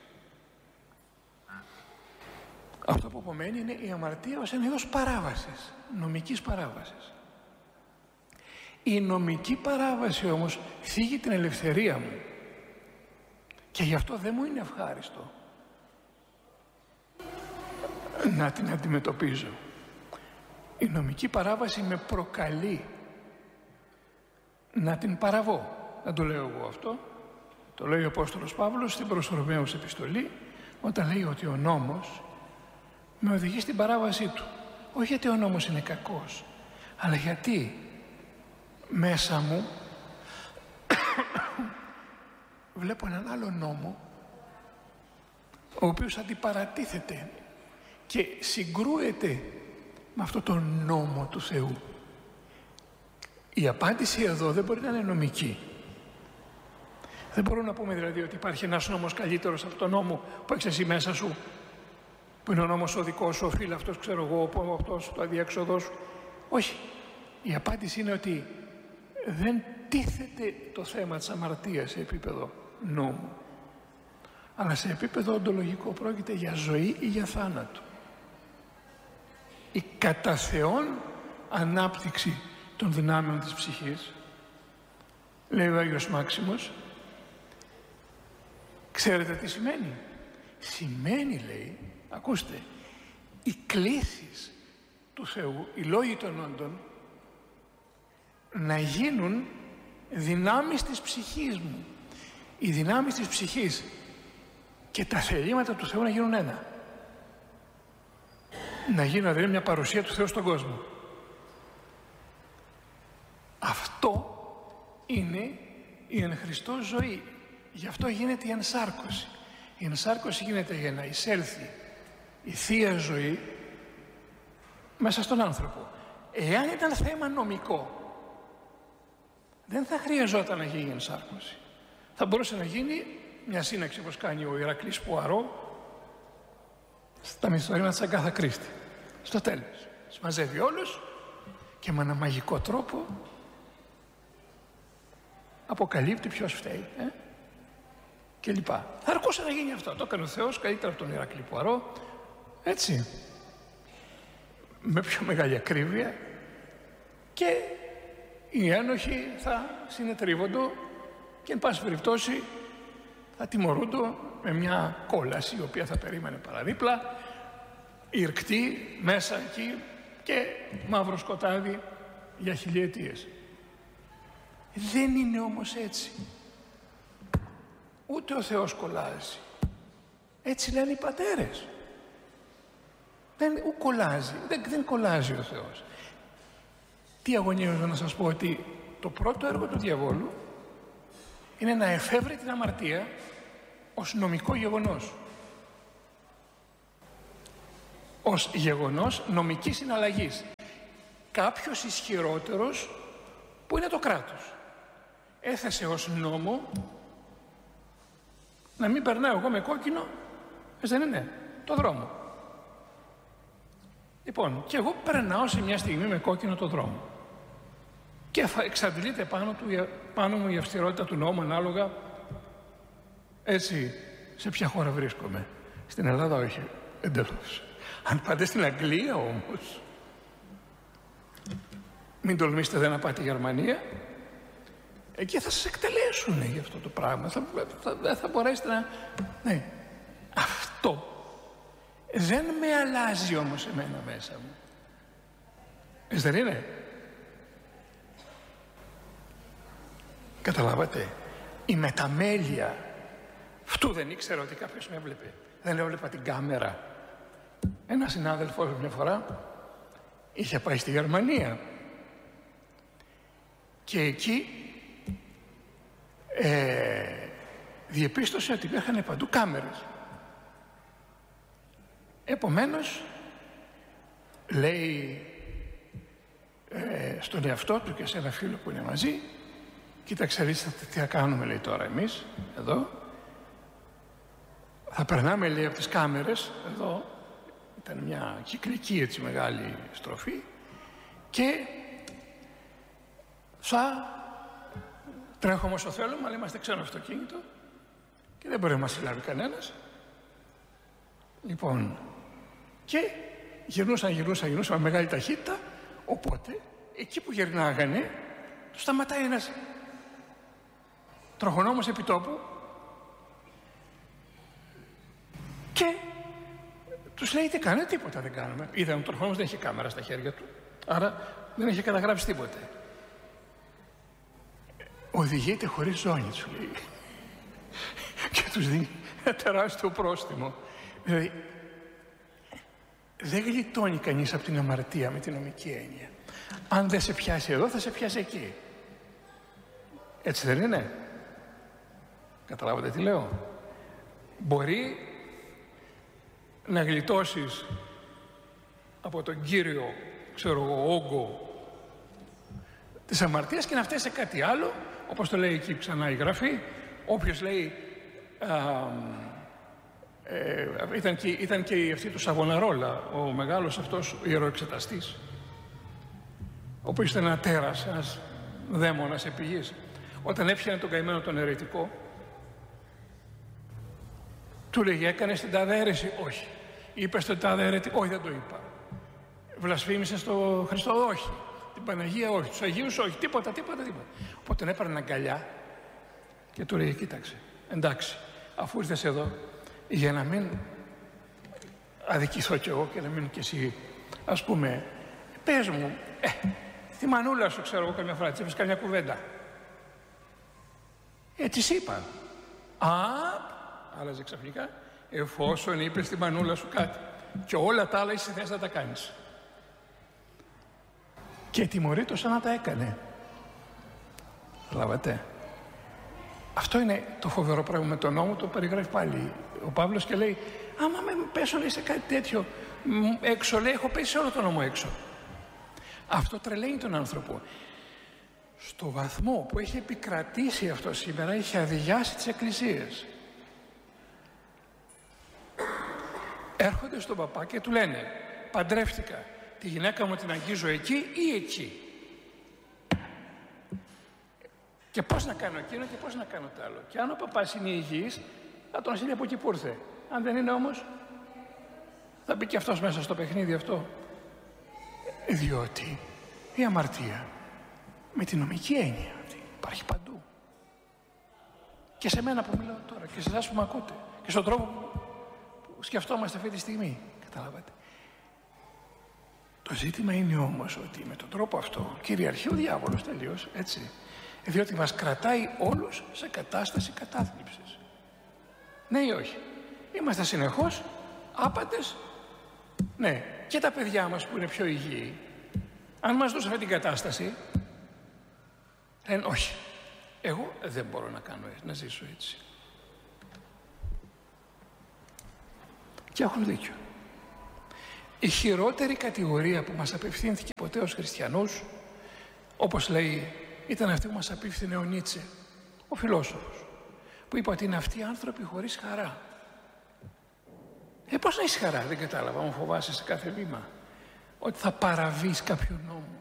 αυτό που απομένει είναι η αμαρτία ως ένα είδος παράβασης, νομικής παράβασης. Η νομική παράβαση όμως θίγει την ελευθερία μου και γι' αυτό δεν μου είναι ευχάριστο να την αντιμετωπίζω. Η νομική παράβαση με προκαλεί να την παραβώ. Δεν το λέω εγώ αυτό, το λέει ο Απόστολος Παύλος στην προς Ρωμαίους επιστολή, όταν λέει ότι ο νόμος με οδηγεί στην παράβασή του. Όχι γιατί ο νόμος είναι κακός, αλλά γιατί μέσα μου βλέπω έναν άλλο νόμο, ο οποίος αντιπαρατίθεται και συγκρούεται με αυτό τον νόμο του Θεού. Η απάντηση εδώ δεν μπορεί να είναι νομική. Δεν μπορούμε να πούμε δηλαδή ότι υπάρχει ένας νόμος καλύτερος από τον νόμο που έχεις εσύ μέσα σου. που είναι ο νόμος ο δικός σου, ο φίλαυτος, ξέρω εγώ, ο αυτός, το αδιέξοδος σου. Όχι. Η απάντηση είναι ότι δεν τίθεται το θέμα της αμαρτίας σε επίπεδο νόμου, αλλά σε επίπεδο οντολογικό πρόκειται για ζωή ή για θάνατο. Η κατά Θεόν ανάπτυξη των δυνάμεων της ψυχής, λέει ο Άγιος Μάξιμος, ξέρετε τι σημαίνει? Σημαίνει, λέει, ακούστε, οι κλήσεις του Θεού, οι λόγοι των όντων, να γίνουν δυνάμεις της ψυχής μου. Οι δυνάμεις της ψυχής και τα θελήματα του Θεού να γίνουν ένα. Να γίνουν δηλαδή μια παρουσία του Θεού στον κόσμο. Αυτό είναι η εν Χριστώ ζωή. Γι' αυτό γίνεται η ενσάρκωση. Η ενσάρκωση γίνεται για να εισέλθει η Θεία Ζωή μέσα στον άνθρωπο. Εάν ήταν θέμα νομικό, δεν θα χρειαζόταν να γίνει η ενσάρκωση. Θα μπορούσε να γίνει μια σύναξη όπως κάνει ο Ηρακλής Πουαρό στα μυθιστόρημα της Αγκάθα Κρίστη. Στο τέλος. Τους μαζεύει όλους και με ένα μαγικό τρόπο αποκαλύπτει ποιος φταίει. Ε? Και λοιπά. Θα αρκούσε να γίνει αυτό. Το έκανε ο Θεός καλύτερα από τον Ηρακλή Πουαρό. Έτσι. Με πιο μεγάλη ακρίβεια. Και οι ένοχοι θα συνετρίβονται και εν πάση περιπτώσει θα τιμωρούνται με μια κόλαση η οποία θα περίμενε παραδίπλα, ηρκτή μέσα εκεί και μαύρο σκοτάδι για χιλιετίες. Δεν είναι όμως έτσι. Ούτε ο Θεός κολλάζει. Έτσι λένε οι πατέρες. Δεν ου κολλάζει. Δεν, δεν κολλάζει ο Θεός. Τι αγωνίζομαι να σας πω, ότι το πρώτο έργο του διαβόλου είναι να εφεύρει την αμαρτία ως νομικό γεγονός. Ως γεγονός νομικής συναλλαγής. Κάποιος ισχυρότερος που είναι το κράτος έθεσε ως νόμο να μην περνάω εγώ με κόκκινο, δεν είναι, το δρόμο. Λοιπόν, και εγώ περνάω σε μια στιγμή με κόκκινο το δρόμο. Και εξαντλείται πάνω, του, πάνω μου η αυστηρότητα του νόμου ανάλογα έτσι σε ποια χώρα βρίσκομαι. Στην Ελλάδα όχι, εντελώς. Αν πάτε στην Αγγλία όμως, μην τολμήσετε δεν να πάτε Γερμανία, εκεί θα σας εκτελέσουν για αυτό το πράγμα. Θα, θα, δεν θα μπορέσετε να... Ναι. Αυτό δεν με αλλάζει όμως εμένα μέσα μου. Έτσι δεν είναι? Καταλάβατε, η μεταμέλεια, αυτού δεν ήξερα ότι κάποιος με έβλεπε. Δεν έβλεπα την κάμερα. Ένας συνάδελφος μια φορά είχε πάει στη Γερμανία και εκεί ε, διεπίστωσε ότι υπήρχαν παντού κάμερες. Επομένως λέει ε, στον εαυτό του και σε ένα φίλο που είναι μαζί, κοίταξε ρίστε τι θα κάνουμε, λέει, τώρα εμείς εδώ. Θα περνάμε, λέει, από τις κάμερες, εδώ ήταν μια κυκλική έτσι μεγάλη στροφή, και θα τρέχουμε όσο θέλουμε, αλλά είμαστε ξένο αυτοκίνητο και δεν μπορεί να μας συλλάβει κανένας. Λοιπόν, και γυρνούσαν, γυρνούσαν, γυρνούσαν με μεγάλη ταχύτητα, οπότε εκεί που γυρνάγανε τους σταματάει ένας τροχονόμος επιτόπου και τους λέει τι κάνετε? Τίποτα δεν κάνουμε. Είδαν ο τροχονόμος δεν είχε κάμερα στα χέρια του, άρα δεν είχε καταγράψει τίποτε. Οδηγείται χωρίς ζώνη, του λέει, και τους δίνει ένα τεράστιο πρόστιμο. Δηλαδή δεν γλιτώνει κανείς από την αμαρτία με την νομική έννοια. Αν δεν σε πιάσει εδώ θα σε πιάσει εκεί. Έτσι δεν είναι? Καταλάβατε τι λέω? Μπορεί να γλιτώσεις από τον κύριο, ξέρω εγώ, όγκο της αμαρτίας και να φταίει σε κάτι άλλο, όπως το λέει εκεί ξανά η Γραφή. Όποιος λέει α, Ε, ήταν, και, ήταν και αυτή του Σαβοναρόλα, ο μεγάλος αυτός ο ιεροεξεταστής, ο οποίος ήταν ένα τέρας, ένας δαίμονας επιγής. Όταν έπιανε τον καημένο τον αιρετικό, του λέγε: έκανες την τάδε αίρεση? Όχι. Είπες το τάδε αίρετη? Όχι, δεν το είπα. Βλασφήμισες τον Χριστό? Όχι. Την Παναγία? Όχι. Τους Αγίους? Όχι. Τίποτα, τίποτα, τίποτα. Οπότε τον έπαιρνε αγκαλιά και του λέγε: κοίταξε, εντάξει, αφού ήρθες εδώ, για να μην αδικηθώ κι εγώ και να μην κι εσύ, ας πούμε, πες μου, ε, τη μανούλα σου, ξέρω εγώ, καμιά φορά της είπες καμιά κουβέντα? Ε, της είπα. Α, άλλαζε ξαφνικά, εφόσον είπες στη μανούλα σου κάτι και όλα τα άλλα εσύ θες να τα κάνεις. Και τιμωρείτο σαν να τα έκανε. Λάβατε. Αυτό είναι το φοβερό πράγμα με τον νόμο, το περιγράφει πάλι ο Παύλος και λέει: άμα με πέσω, λέει, σε κάτι τέτοιο έξω, λέει, έχω πέσει όλο τον νόμο έξω. Αυτό τρελαίνει τον άνθρωπο. Στο βαθμό που έχει επικρατήσει αυτό σήμερα, έχει αδειάσει τις εκκλησίες. Έρχονται στον παπά και του λένε: παντρεύτηκα, τη γυναίκα μου την αγγίζω εκεί ή εκεί. Και πώς να κάνω εκείνο και πώς να κάνω το άλλο. Και αν ο παπάς είναι υγιής, θα τον στείλει από εκεί που ήρθε. Αν δεν είναι όμως, θα μπει και αυτός μέσα στο παιχνίδι αυτό. Διότι η αμαρτία, με την νομική έννοια αυτή, υπάρχει παντού. Και σε μένα που μιλάω τώρα, και σε εσάς που με ακούτε, και στον τρόπο που σκεφτόμαστε αυτή τη στιγμή. Καταλάβατε. Το ζήτημα είναι όμως ότι με τον τρόπο αυτό κυριαρχεί ο διάβολος τελείως, έτσι. Διότι μας κρατάει όλους σε κατάσταση κατάθλιψης. Ναι ή όχι? Είμαστε συνεχώς άπαντες. Ναι, και τα παιδιά μας που είναι πιο υγιεί, αν μας δώσουν αυτή την κατάσταση, λένε όχι, εγώ δεν μπορώ να κάνω έτσι, να ζήσω έτσι. Και έχουν δίκιο. Η χειρότερη κατηγορία που μας απευθύνθηκε ποτέ ως χριστιανούς, όπως λέει, ήταν αυτή που μας απίφθινε ο Νίτσε, ο φιλόσοφος, που είπε ότι είναι αυτοί οι άνθρωποι χωρίς χαρά. Ε, πώς να έχεις χαρά? Δεν κατάλαβα, μου φοβάσαι σε κάθε βήμα ότι θα παραβείς κάποιο νόμο.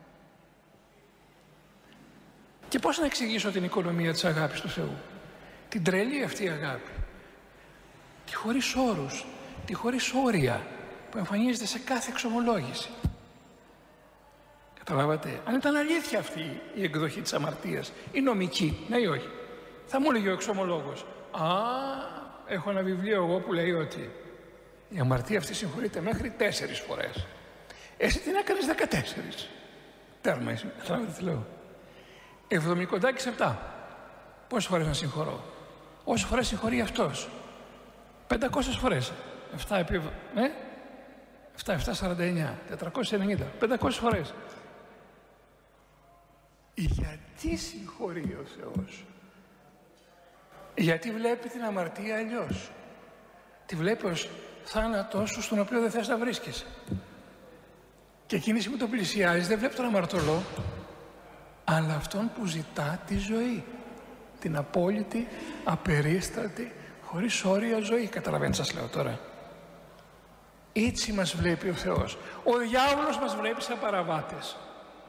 Και πώς να εξηγήσω την οικονομία της αγάπης του Θεού? Την τρελή αυτή αγάπη, τη χωρίς όρους, τη χωρίς όρια, που εμφανίζεται σε κάθε εξομολόγηση. Καταλάβατε, αν ήταν αλήθεια αυτή η εκδοχή της αμαρτίας, η νομική, ναι ή όχι, θα μου έλεγε ο εξομολόγος: α, έχω ένα βιβλίο εγώ που λέει ότι η αμαρτία αυτή συγχωρείται μέχρι τέσσερις φορές. Εσύ την έκανες δεκατέσσερις. Τέρμα, εσύ, καταλάβατε τι λέω. Εβδομηκοντάκι σε επτά. Πόσες φορές να συγχωρώ? Όσες φορές συγχωρεί αυτός. Πεντακόσιες φορές. Εφτά επί... Ε? Εφτά, εφτά, σαράντα εννιά. Τετρακόσιες ενενήντα. Πεντακόσιες φορές. Γιατί συγχωρεί ο Θεός? Γιατί βλέπει την αμαρτία αλλιώς. Τη βλέπει ως θάνατό σου στον οποίο δεν θες να βρίσκεσαι. Και εκείνη που το πλησιάζει δεν βλέπει τον αμαρτωλό, αλλά αυτόν που ζητά τη ζωή. Την απόλυτη, απερίστρατη, χωρίς όρια ζωή. Καταλαβαίνετε, σας λέω τώρα. Έτσι μας βλέπει ο Θεός. Ο διάβολος μας βλέπει σαν παραβάτες.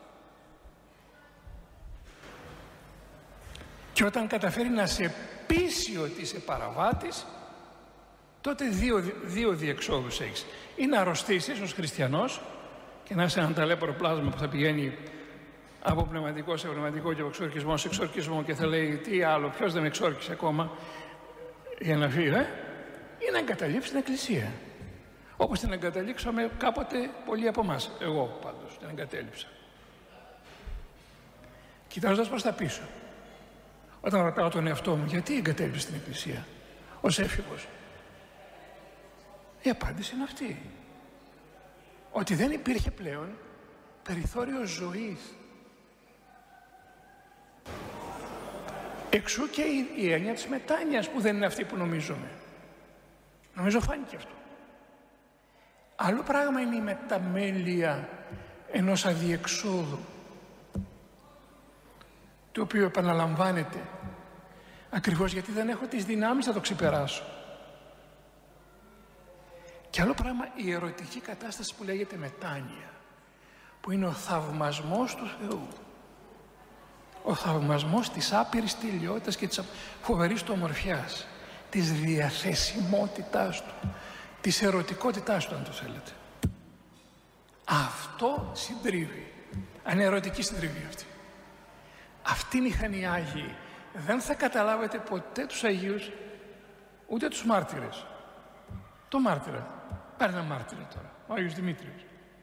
Και όταν καταφέρει να σε πείσει ότι είσαι παραβάτης, τότε δύο, δύο διεξόδους έχεις. Ή να αρρωστήσεις ως χριστιανός και να είσαι ένα ταλέπορο πλάσμα που θα πηγαίνει από πνευματικό σε πνευματικό και από εξορκισμό σε εξορκισμό και θα λέει τι άλλο, ποιος δεν με εξόρκησε ακόμα, για να φύγει, ε? Ή να εγκαταλείψει την Εκκλησία. Όπως την εγκαταλείξαμε κάποτε πολλοί από εμάς. Εγώ πάντως την εγκατέλειψα. Κοιτάζοντας προς τα πίσω. Όταν ρωτάω τον εαυτό μου γιατί εγκατέλειψε την Εκκλησία ως έφηβος, η απάντηση είναι αυτή. Ότι δεν υπήρχε πλέον περιθώριο ζωής. Εξού και η, η έννοια της μετάνοιας που δεν είναι αυτή που νομίζουμε. Νομίζω φάνηκε αυτό. Άλλο πράγμα είναι η μεταμέλεια ενός αδιεξόδου, το οποίο επαναλαμβάνεται ακριβώς γιατί δεν έχω τις δυνάμεις να το ξεπεράσω. Και άλλο πράγμα η ερωτική κατάσταση που λέγεται μετάνοια, που είναι ο θαυμασμός του Θεού. Ο θαυμασμός της άπειρης τελειότητας και της φοβερής του ομορφιάς, της διαθεσιμότητάς του, της ερωτικότητάς του, αν το θέλετε. Αυτό συντρίβει. Αν είναι ερωτική συντριβή αυτή. Αυτήν είχαν οι Άγιοι. Δεν θα καταλάβετε ποτέ τους Αγίους, ούτε τους μάρτυρες. Το μάρτυρα. Πάρε ένα μάρτυρα τώρα. Ο Άγιος Δημήτριος.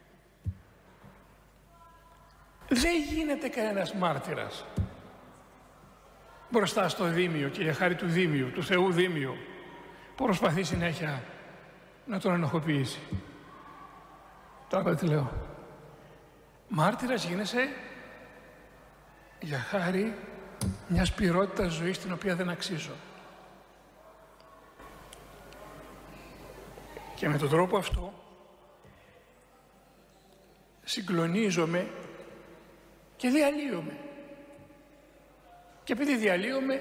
Δεν γίνεται κανένας μάρτυρας μπροστά στο Δήμιο και για χάρη του Δήμιου, του Θεού Δήμιου, που προσπαθεί συνέχεια να τον ενοχοποιήσει. Τώρα τι λέω. Μάρτυρας γίνεσαι για χάρη μιας πυρότητας ζωής την οποία δεν αξίζω. Και με τον τρόπο αυτό συγκλονίζομαι και διαλύομαι. Και επειδή διαλύομαι,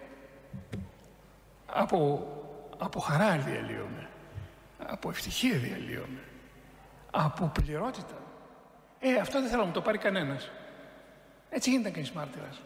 από, από χαρά διαλύομαι, από ευτυχία διαλύομαι, από πληρότητα. Ε, αυτό δεν θέλω να μου το πάρει κανένας. Έτσι γίνεται κανείς μάρτυρας.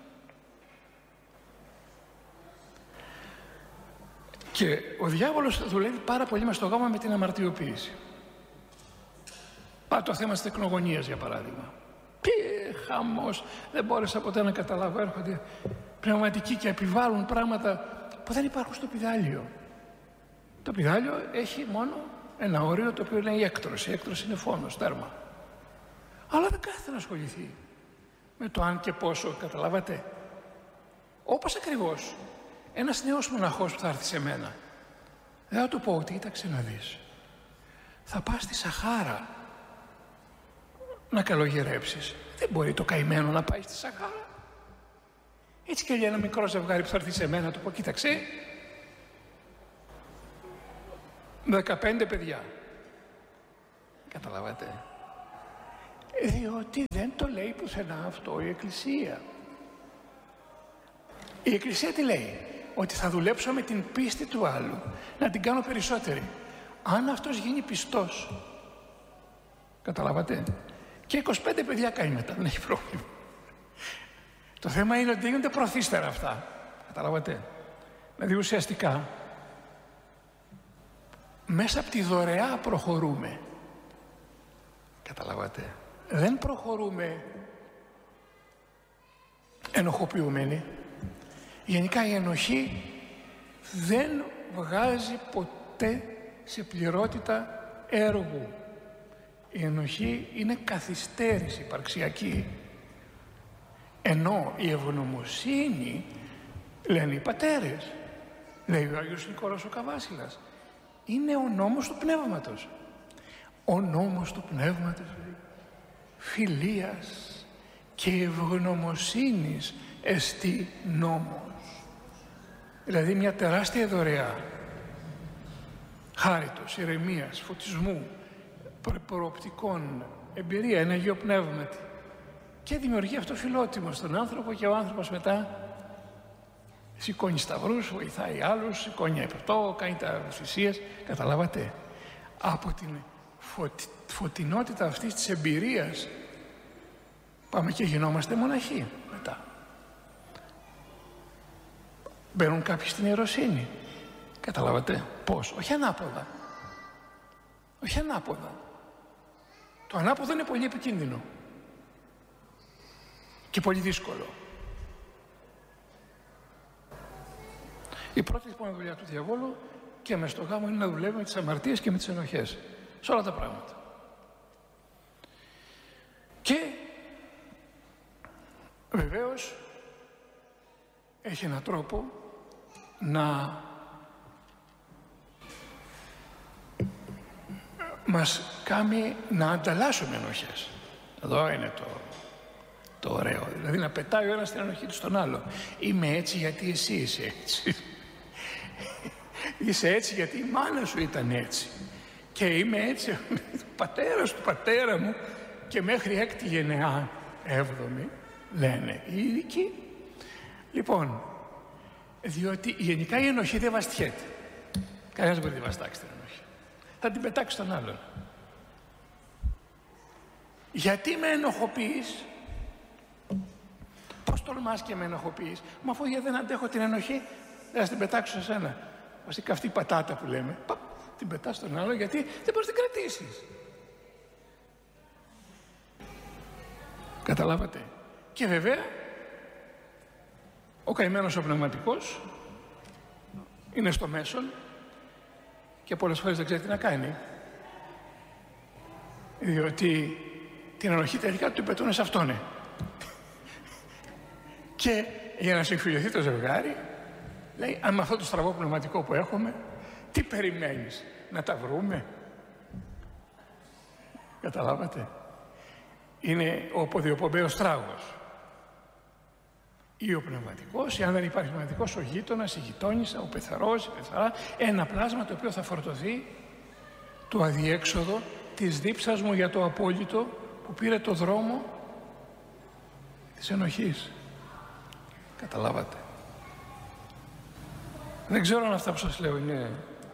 Και ο διάβολος δουλεύει πάρα πολύ μες στο γάμο με την αμαρτιοποίηση. Πάει το θέμα της τεκνογωνίας, για παράδειγμα. Τι χαμός, δεν μπόρεσα ποτέ να καταλάβω. Έρχονται πνευματικοί και επιβάλλουν πράγματα που δεν υπάρχουν στο πηδάλιο. Το πηδάλιο έχει μόνο ένα όριο, το οποίο είναι η έκτρωση. Η έκτρωση είναι φόνος, τέρμα. Αλλά δεν κάθεται να ασχοληθεί με το αν και πόσο, καταλάβατε. Όπως ακριβώς ένας νέος μοναχός που θα έρθει σε μένα, δεν θα του πω ότι κοίταξε να δεις, θα πας στη Σαχάρα να καλογερέψεις. Δεν μπορεί το καημένο να πάει στη Σαχάρα. Έτσι και για ένα μικρό ζευγάρι που θα έρθει σε μένα, του πω κοίταξε, δεκαπέντε παιδιά. Καταλάβατε. Διότι δεν το λέει πουθενά αυτό η Εκκλησία. Η Εκκλησία τι λέει? Ότι θα δουλέψω με την πίστη του άλλου, να την κάνω περισσότερη. Αν αυτός γίνει πιστός, καταλάβατε, και είκοσι πέντε παιδιά κάνει μετά, δεν έχει πρόβλημα. Το θέμα είναι ότι γίνονται προθύστερα αυτά, καταλάβατε. Δηλαδή ουσιαστικά μέσα από τη δωρεά προχωρούμε, καταλάβατε. Δεν προχωρούμε ενοχοποιούμενοι. Γενικά η ενοχή δεν βγάζει ποτέ σε πληρότητα έργου. Η ενοχή είναι καθυστέρηση υπαρξιακή. Ενώ η ευγνωμοσύνη, λένε οι πατέρες, λέει ο Άγιος Νικόλαος ο Καβάσιλας, είναι ο νόμος του πνεύματος. Ο νόμος του πνεύματος, λέει, φιλίας και ευγνωμοσύνης εστί νόμος. Δηλαδή μια τεράστια δωρεά χάριτος, ηρεμίας, φωτισμού, προοπτικών, εμπειρία, ένα Αγίο Πνεύματι, και δημιουργεί αυτό φιλότιμο στον άνθρωπο, και ο άνθρωπος μετά σηκώνει σταυρούς, βοηθάει άλλους, σηκώνει αυτό, κάνει τα θυσίες. Καταλάβατε, από την φωτι... φωτεινότητα αυτής της εμπειρίας πάμε και γινόμαστε μοναχοί μετά. Μπαίνουν κάποιοι στην ιεροσύνη. Καταλάβατε πώς? Όχι ανάποδα. Όχι ανάποδα. Το ανάποδο είναι πολύ επικίνδυνο και πολύ δύσκολο. Η πρώτη λοιπόν δουλειά του διαβόλου και μες στο γάμο είναι να δουλεύει με τις αμαρτίες και με τις ενοχές. Σε όλα τα πράγματα. Και βεβαίως έχει έναν τρόπο να μας κάνει να ανταλλάσσουμε ενοχές. Εδώ είναι το, το ωραίο. Δηλαδή να πετάει ο ένας την ενοχή του στον άλλο. Είμαι έτσι γιατί εσύ είσαι έτσι. Είσαι έτσι γιατί η μάνα σου ήταν έτσι. Και είμαι έτσι ο πατέρας του πατέρα μου και μέχρι έκτη γενεά, έβδομη, λένε οι ειδικοί. Λοιπόν, διότι γενικά η ενοχή δεν βαστιέται. Κανένας δεν μπορεί να βαστάξει την ενοχή. θα την πετάξει τον άλλον. Γιατί με ενοχοποιείς? Πώς τολμάς και με ενοχοποιείς? Μα αφού γιατί δεν αντέχω την ενοχή, θα την πετάξω σε σένα. Ως η καυτή πατάτα που λέμε. Παπ, την πετάς στον άλλο γιατί δεν μπορείς να την κρατήσεις. Καταλάβατε? Και βέβαια ο καημένος ο πνευματικός είναι στο μέσον και πολλές φορές δεν ξέρει τι να κάνει, διότι την ενοχή τελικά του πετούν σε αυτόν. Και για να συμφιλειωθεί το ζευγάρι λέει, αν με αυτό το στραβό πνευματικό που έχουμε, τι περιμένεις, να τα βρούμε? Καταλάβατε? Είναι ο ποδιοπομπαίος τράγος. Ή ο πνευματικός, ή αν δεν υπάρχει πνευματικός, ο γείτονας, η γειτόνισσα, ο πεθαρός, η πεθαρά, ένα πλάσμα το οποίο θα φορτωθεί το αδιέξοδο της δίψας μου για το απόλυτο που πήρε το δρόμο της ενοχής. Καταλάβατε? Δεν ξέρω αν αυτά που σας λέω είναι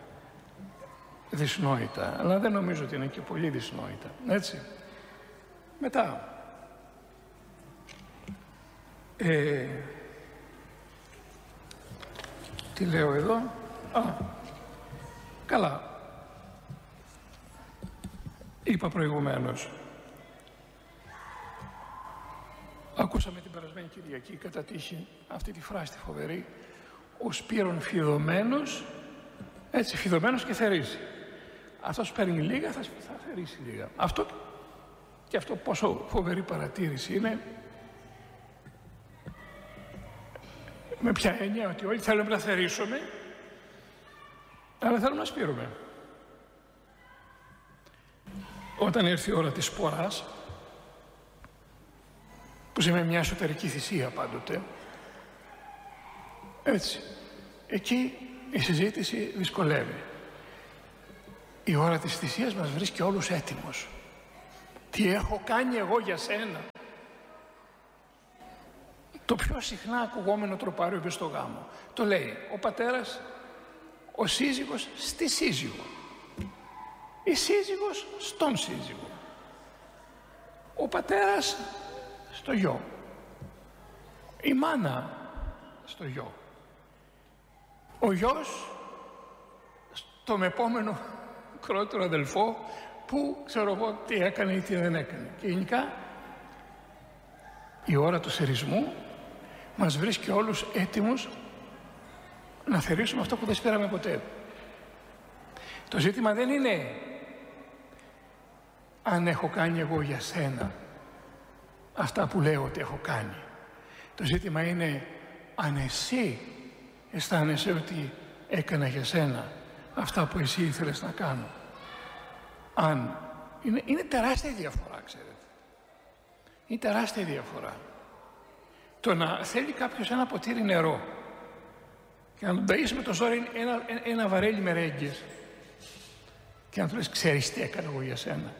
δυσνόητα, αλλά δεν νομίζω ότι είναι και πολύ δυσνόητα. Έτσι. Μετά, ε, τι λέω εδώ? Α, καλά. Είπα προηγουμένως, ακούσαμε την περασμένη Κυριακή κατά τύχη αυτή τη φράση τη φοβερή, ο Σπύρον φιδωμένος, έτσι, φιδωμένος και θερίζει. Αυτός παίρνει λίγα, θα, θα θερίσει λίγα. Αυτό και αυτό πόσο φοβερή παρατήρηση είναι. Με ποια έννοια? Ότι όλοι θέλουμε να θερήσουμε, αλλά θέλουμε να σπείρουμε. Όταν έρθει η ώρα της σποράς, που σημαίνει μια εσωτερική θυσία πάντοτε, έτσι, εκεί η συζήτηση δυσκολεύει. Η ώρα της θυσίας μας βρίσκει όλους έτοιμους. Τι έχω κάνει εγώ για σένα? Το πιο συχνά ακουγόμενο τροπάριο είπε στο γάμο. Το λέει ο πατέρας, ο σύζυγος στη σύζυγο. Η σύζυγος στον σύζυγο. Ο πατέρας στο γιο. Η μάνα στο γιο. Ο γιος στον επόμενο μικρότερο αδελφό που ξέρω εγώ τι έκανε ή τι δεν έκανε. Και γενικά η ώρα του θερισμού μας βρίσκει όλους έτοιμους να θερήσουμε αυτό που δεν σπέραμε ποτέ. Το ζήτημα δεν είναι αν έχω κάνει εγώ για σένα αυτά που λέω ότι έχω κάνει. Το ζήτημα είναι αν εσύ αισθάνεσαι ότι έκανα για σένα αυτά που εσύ ήθελες να κάνω. Αν είναι, είναι τεράστια διαφορά, ξέρετε. Είναι τεράστια διαφορά. Το να θέλει κάποιος ένα ποτήρι νερό και να τον ταΐσει με το ζόρι ένα, ένα, ένα βαρέλι με ρέγγες και να του λες, ξέρεις τι έκανα εγώ για σένα?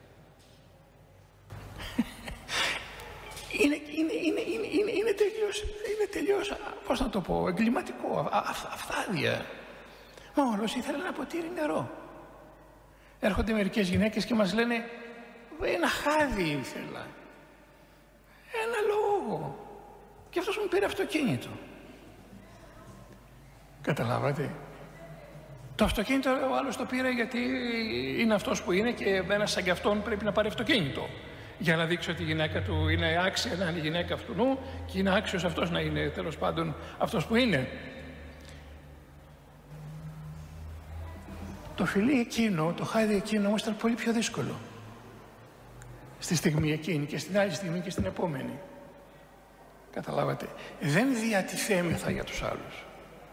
είναι, είναι, είναι, είναι, είναι, είναι τελείως, είναι τελείως, πώς να το πω, εγκληματικό, α, α, αυθάδεια. Μα όλος ήθελε ένα ποτήρι νερό. Έρχονται μερικές γυναίκες και μας λένε, ένα χάδι ήθελα. Ένα λόγο. Και αυτός μου πήρε αυτοκίνητο. Καταλάβατε? Το αυτοκίνητο ο άλλος το πήρε γιατί είναι αυτός που είναι και ένας σαν κι αυτόν πρέπει να πάρει αυτοκίνητο. Για να δείξει ότι η γυναίκα του είναι άξια να είναι η γυναίκα αυτού νου και είναι άξιος αυτός να είναι τέλος πάντων αυτός που είναι. Το φιλί εκείνο, το χάδι εκείνο όμως ήταν πολύ πιο δύσκολο. Στη στιγμή εκείνη και στην άλλη στιγμή και στην επόμενη. Καταλάβατε? Δεν διατηθέμεθα για τους άλλους.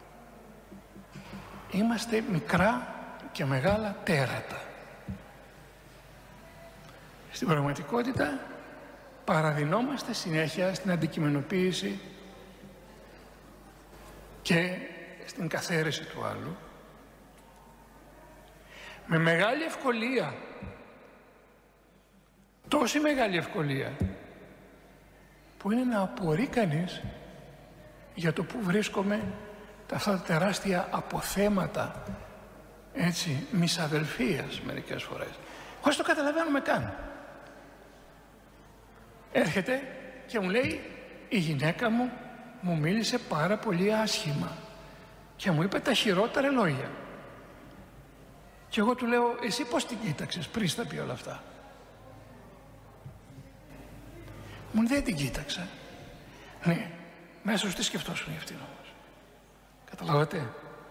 Είμαστε μικρά και μεγάλα τέρατα. Στην πραγματικότητα παραδεινόμαστε συνέχεια στην αντικειμενοποίηση και στην καθαίρεση του άλλου. Με μεγάλη ευκολία, τόση μεγάλη ευκολία, που είναι να απορεί κανείς για το που βρίσκομαι αυτά τα τεράστια αποθέματα έτσι, μισαδελφίας μερικές φορές. Χωρίς το καταλαβαίνουμε καν. Έρχεται και μου λέει, η γυναίκα μου μου μίλησε πάρα πολύ άσχημα και μου είπε τα χειρότερα λόγια. Και εγώ του λέω, εσύ πώς την κοίταξες πριν τα πει όλα αυτά? Μου λέει, δεν την κοίταξα. Ναι, μέσα σου τι σκεφτόσουν για αυτήν όμως? Καταλάβατε?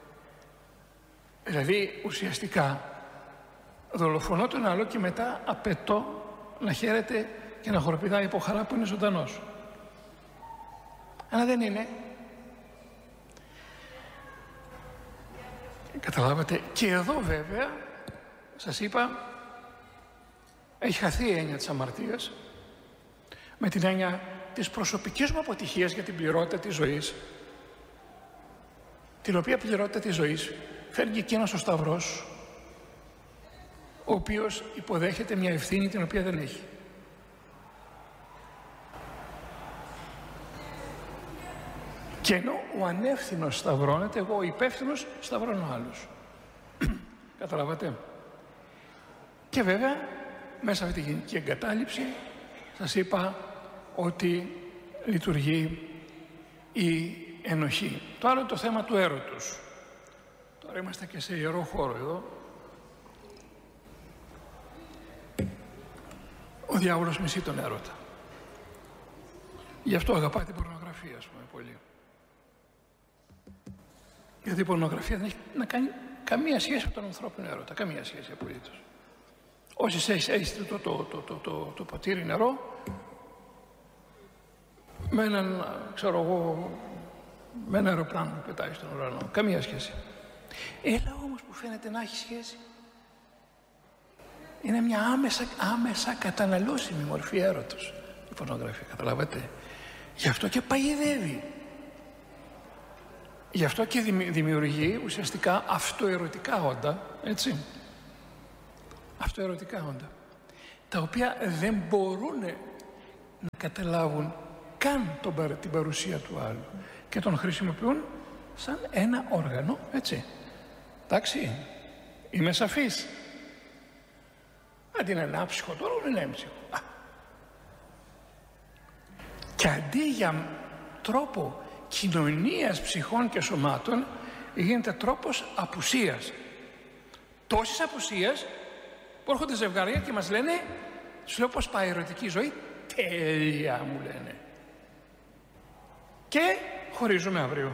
Δηλαδή ουσιαστικά δολοφονώ τον άλλο και μετά απαιτώ να χαίρεται και να χοροπηδάει από χαρά που είναι ζωντανός. Αλλά δεν είναι. Καταλάβατε? Και εδώ βέβαια σας είπα, έχει χαθεί η έννοια της αμαρτίας με την έννοια της προσωπικής μου αποτυχίας για την πληρότητα της ζωής, την οποία πληρότητα της ζωής φέρνει εκείνος ο Σταυρός, ο οποίος υποδέχεται μια ευθύνη την οποία δεν έχει. Και ενώ ο ανεύθυνος σταυρώνεται, εγώ ο υπεύθυνος σταυρώνω άλλους. Καταλάβατε? Και βέβαια μέσα από τη γενική εγκατάλειψη σας είπα ότι λειτουργεί η ενοχή. Το άλλο είναι το θέμα του έρωτος. Τώρα είμαστε και σε ιερό χώρο εδώ. Ο διάβολος μισεί τον έρωτα. Γι' αυτό αγαπάει την πορνογραφία, ας πούμε, πολύ. Γιατί η πορνογραφία δεν έχει να κάνει καμία σχέση με τον ανθρώπινο έρωτα. Καμία σχέση απολύτως. Όσοι έχεις το, το, το, το, το, το ποτήρι νερό με έναν, ξέρω εγώ, με ένα αεροπλάνο που πετάει στον ουρανό. Καμία σχέση. Έλα όμως που φαίνεται να έχει σχέση. Είναι μια άμεσα, άμεσα καταναλώσιμη μορφή έρωτος η πορνογραφία. Καταλάβατε? Γι' αυτό και παγιδεύει. Γι' αυτό και δημιουργεί ουσιαστικά αυτοερωτικά όντα, έτσι. Αυτοερωτικά όντα, τα οποία δεν μπορούν να καταλάβουν καν τον, την παρουσία του άλλου και τον χρησιμοποιούν σαν ένα όργανο, έτσι. Εντάξει, είμαι σαφής? Αντί να είναι άψυχο τώρα, είναι έμψυχο. Α. Και αντί για τρόπο κοινωνίας ψυχών και σωμάτων, γίνεται τρόπος απουσίας. Τόσης απουσίας που έρχονται ζευγάρια και μας λένε, σου λέω πώς πάει η ερωτική ζωή? Τέλεια, μου λένε. Και χωρίζουμε αύριο.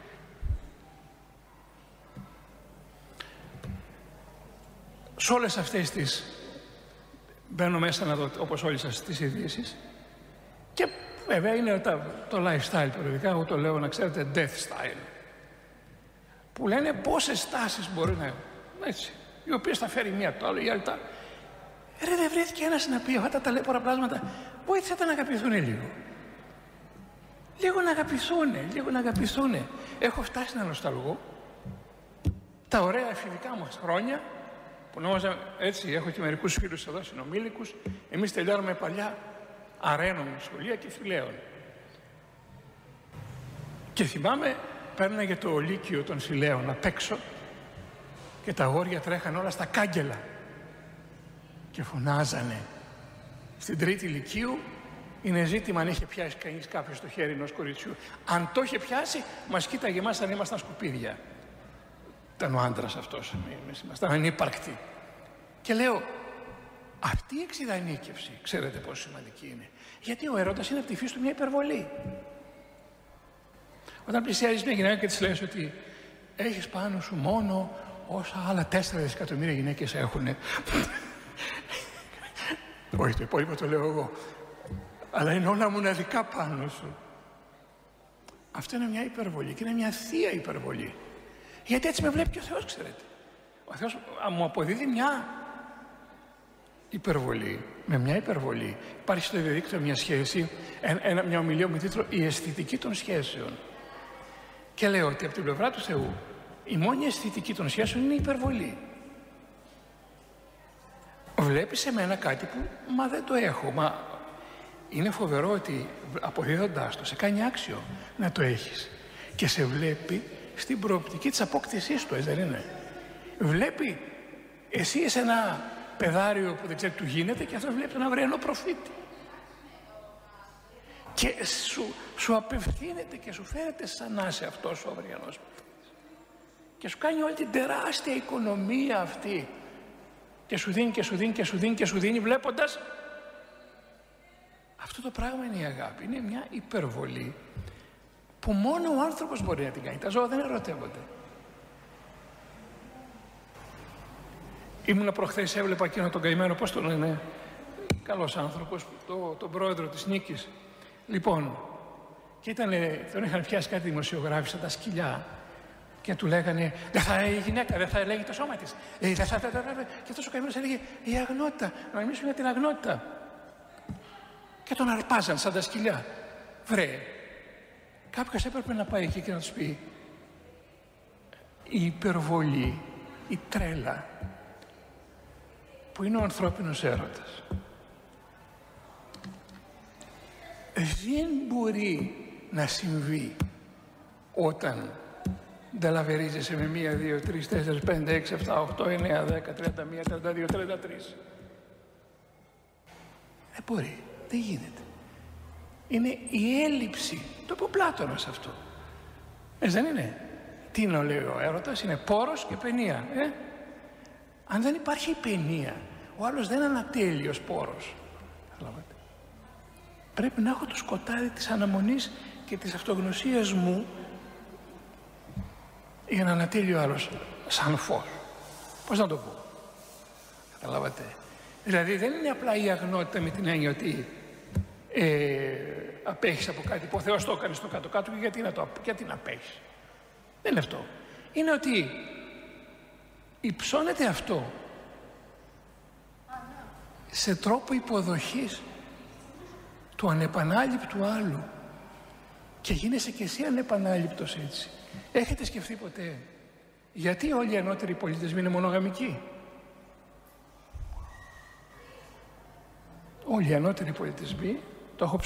Σε όλες αυτές τις μπαίνω μέσα να δω, όπως όλοι σας, τις ειδήσεις, και βέβαια είναι το, το lifestyle περιοδικά, εγώ το λέω, να ξέρετε, death style, που λένε πόσες στάσεις μπορεί να, έτσι, οι οποίες θα φέρει μία το άλλο, η άλλη τα. Ρε, δεν βρέθηκε ένας να πει αυτά τα ταλέπορα πλάσματα, βοήθησατε να αγαπηθούν λίγο. Λίγο να αγαπηθούν, λίγο να αγαπηθούν. Έχω φτάσει να νοσταλγώ τα ωραία εφηβικά μας χρόνια, που νόμιζα, έτσι, έχω και μερικούς φίλους εδώ συνομήλικους, εμείς τελειώνουμε παλιά αρένων σχολεία και θηλαίων. Και θυμάμαι, παίρναγε το λύκειο των θηλαίων απ' έξω και τα αγόρια τρέχανε όλα στα κάγκελα και φωνάζανε. Στην τρίτη λυκείου είναι ζήτημα αν είχε πιάσει κανείς κάποιο στο χέρι ενός κοριτσιού. Αν το είχε πιάσει, μας κοίταγε εμάς αν ήμασταν σκουπίδια. Ήταν ο άντρας αυτός, εμείς ήμασταν ανύπαρκτοι. Και λέω, αυτή η εξειδανίκευση, ξέρετε πόσο σημαντική είναι? Γιατί ο έρωτας είναι από τη φύση του μια υπερβολή. Όταν πλησιάζεις μια γυναίκα και της λες ότι έχεις πάνω σου μόνο όσα άλλα τέσσερα δισεκατομμύρια γυναίκες έχουν. Όχι, το υπόλοιπο το λέω εγώ. Αλλά είναι όλα μοναδικά πάνω σου. Αυτό είναι μια υπερβολή και είναι μια θεία υπερβολή. Γιατί έτσι με βλέπει και ο Θεός, ξέρετε. Ο Θεός μου αποδίδει μια υπερβολή. Με μια υπερβολή. Υπάρχει στο διαδίκτυο μια σχέση, ένα, μια ομιλία με τίτλο «Η αισθητική των σχέσεων». Και λέω ότι από την πλευρά του Θεού η μόνη αισθητική των σχέσεων είναι η υπερβολή. Βλέπεις σε μένα κάτι που μα δεν το έχω. Μα είναι φοβερό ότι αποδίδοντάς το σε κάνει άξιο να το έχεις. Και σε βλέπει στην προοπτική της απόκτησής του, έτσι δεν είναι? Βλέπει, εσύ είσαι ένα παιδάριο που δεν ξέρει τι του γίνεται και αυτός βλέπει τον αυριανό προφήτη. Και σου, σου απευθύνεται και σου φέρεται σαν να είσαι αυτός ο αυριανός προφήτης. Και σου κάνει όλη την τεράστια οικονομία αυτή. Και σου δίνει και σου δίνει και σου δίνει και σου δίνει, βλέποντας. Αυτό το πράγμα είναι η αγάπη. Είναι μια υπερβολή που μόνο ο άνθρωπος μπορεί να την κάνει. Τα ζώα δεν ερωτεύονται. Ήμουνα προχθές, έβλεπα εκείνο τον καημένο, πώς το λένε, καλός άνθρωπος, το, τον πρόεδρο της Νίκης. Λοιπόν, και ήταν, τον είχαν πιάσει κάτι δημοσιογράφοι σαν τα σκυλιά και του λέγανε, δεν θα η γυναίκα, δεν θα ελέγει το σώμα της. Ε, δεν θα, δεν θα, δεν θα. Και αυτός ο καημένος έλεγε, η αγνότητα, να μιλήσουμε για την αγνότητα. Και τον αρπάζαν σαν τα σκυλιά. Βρε, κάποιος έπρεπε να πάει εκεί και να τους πει, η υπερβολή, η τρέλα, που είναι ο ανθρώπινος έρωτας, δεν μπορεί να συμβεί όταν νταλαβερίζεσαι με μία, δύο, τρεις, τέσσερις, πέντε, έξι, επτά, οκτώ, εννέα, δέκα, τριάντα μία, τριάντα δύο, τριάντα τρεις. Δεν μπορεί, δεν γίνεται. Είναι η έλλειψη, το είπε ο Πλάτωνας αυτό. Έτσι δεν είναι? Τι είναι, λέει ο έρωτας, είναι πόρος και παινία. Ε? Αν δεν υπάρχει παινία, ο άλλος δεν είναι ανατέλειος πόρος. Πρέπει να έχω το σκοτάδι της αναμονής και της αυτογνωσίας μου για να ανατέλει ο άλλος σαν φως. Πώς να το πω? Καταλάβατε? Δηλαδή δεν είναι απλά η αγνότητα με την έννοια ότι ε, απέχεις από κάτι που ο Θεός το έκανε στο κάτω-κάτω και γιατί να, το, γιατί να απέχεις. Δεν είναι αυτό. Είναι ότι υψώνεται αυτό σε τρόπο υποδοχής του ανεπανάληπτου άλλου και γίνεσαι και εσύ ανεπανάληπτος έτσι. Έχετε σκεφτεί ποτέ γιατί όλοι οι ανώτεροι πολιτισμοί είναι μονογαμικοί? Όλοι οι ανώτεροι πολιτισμοί, το έχω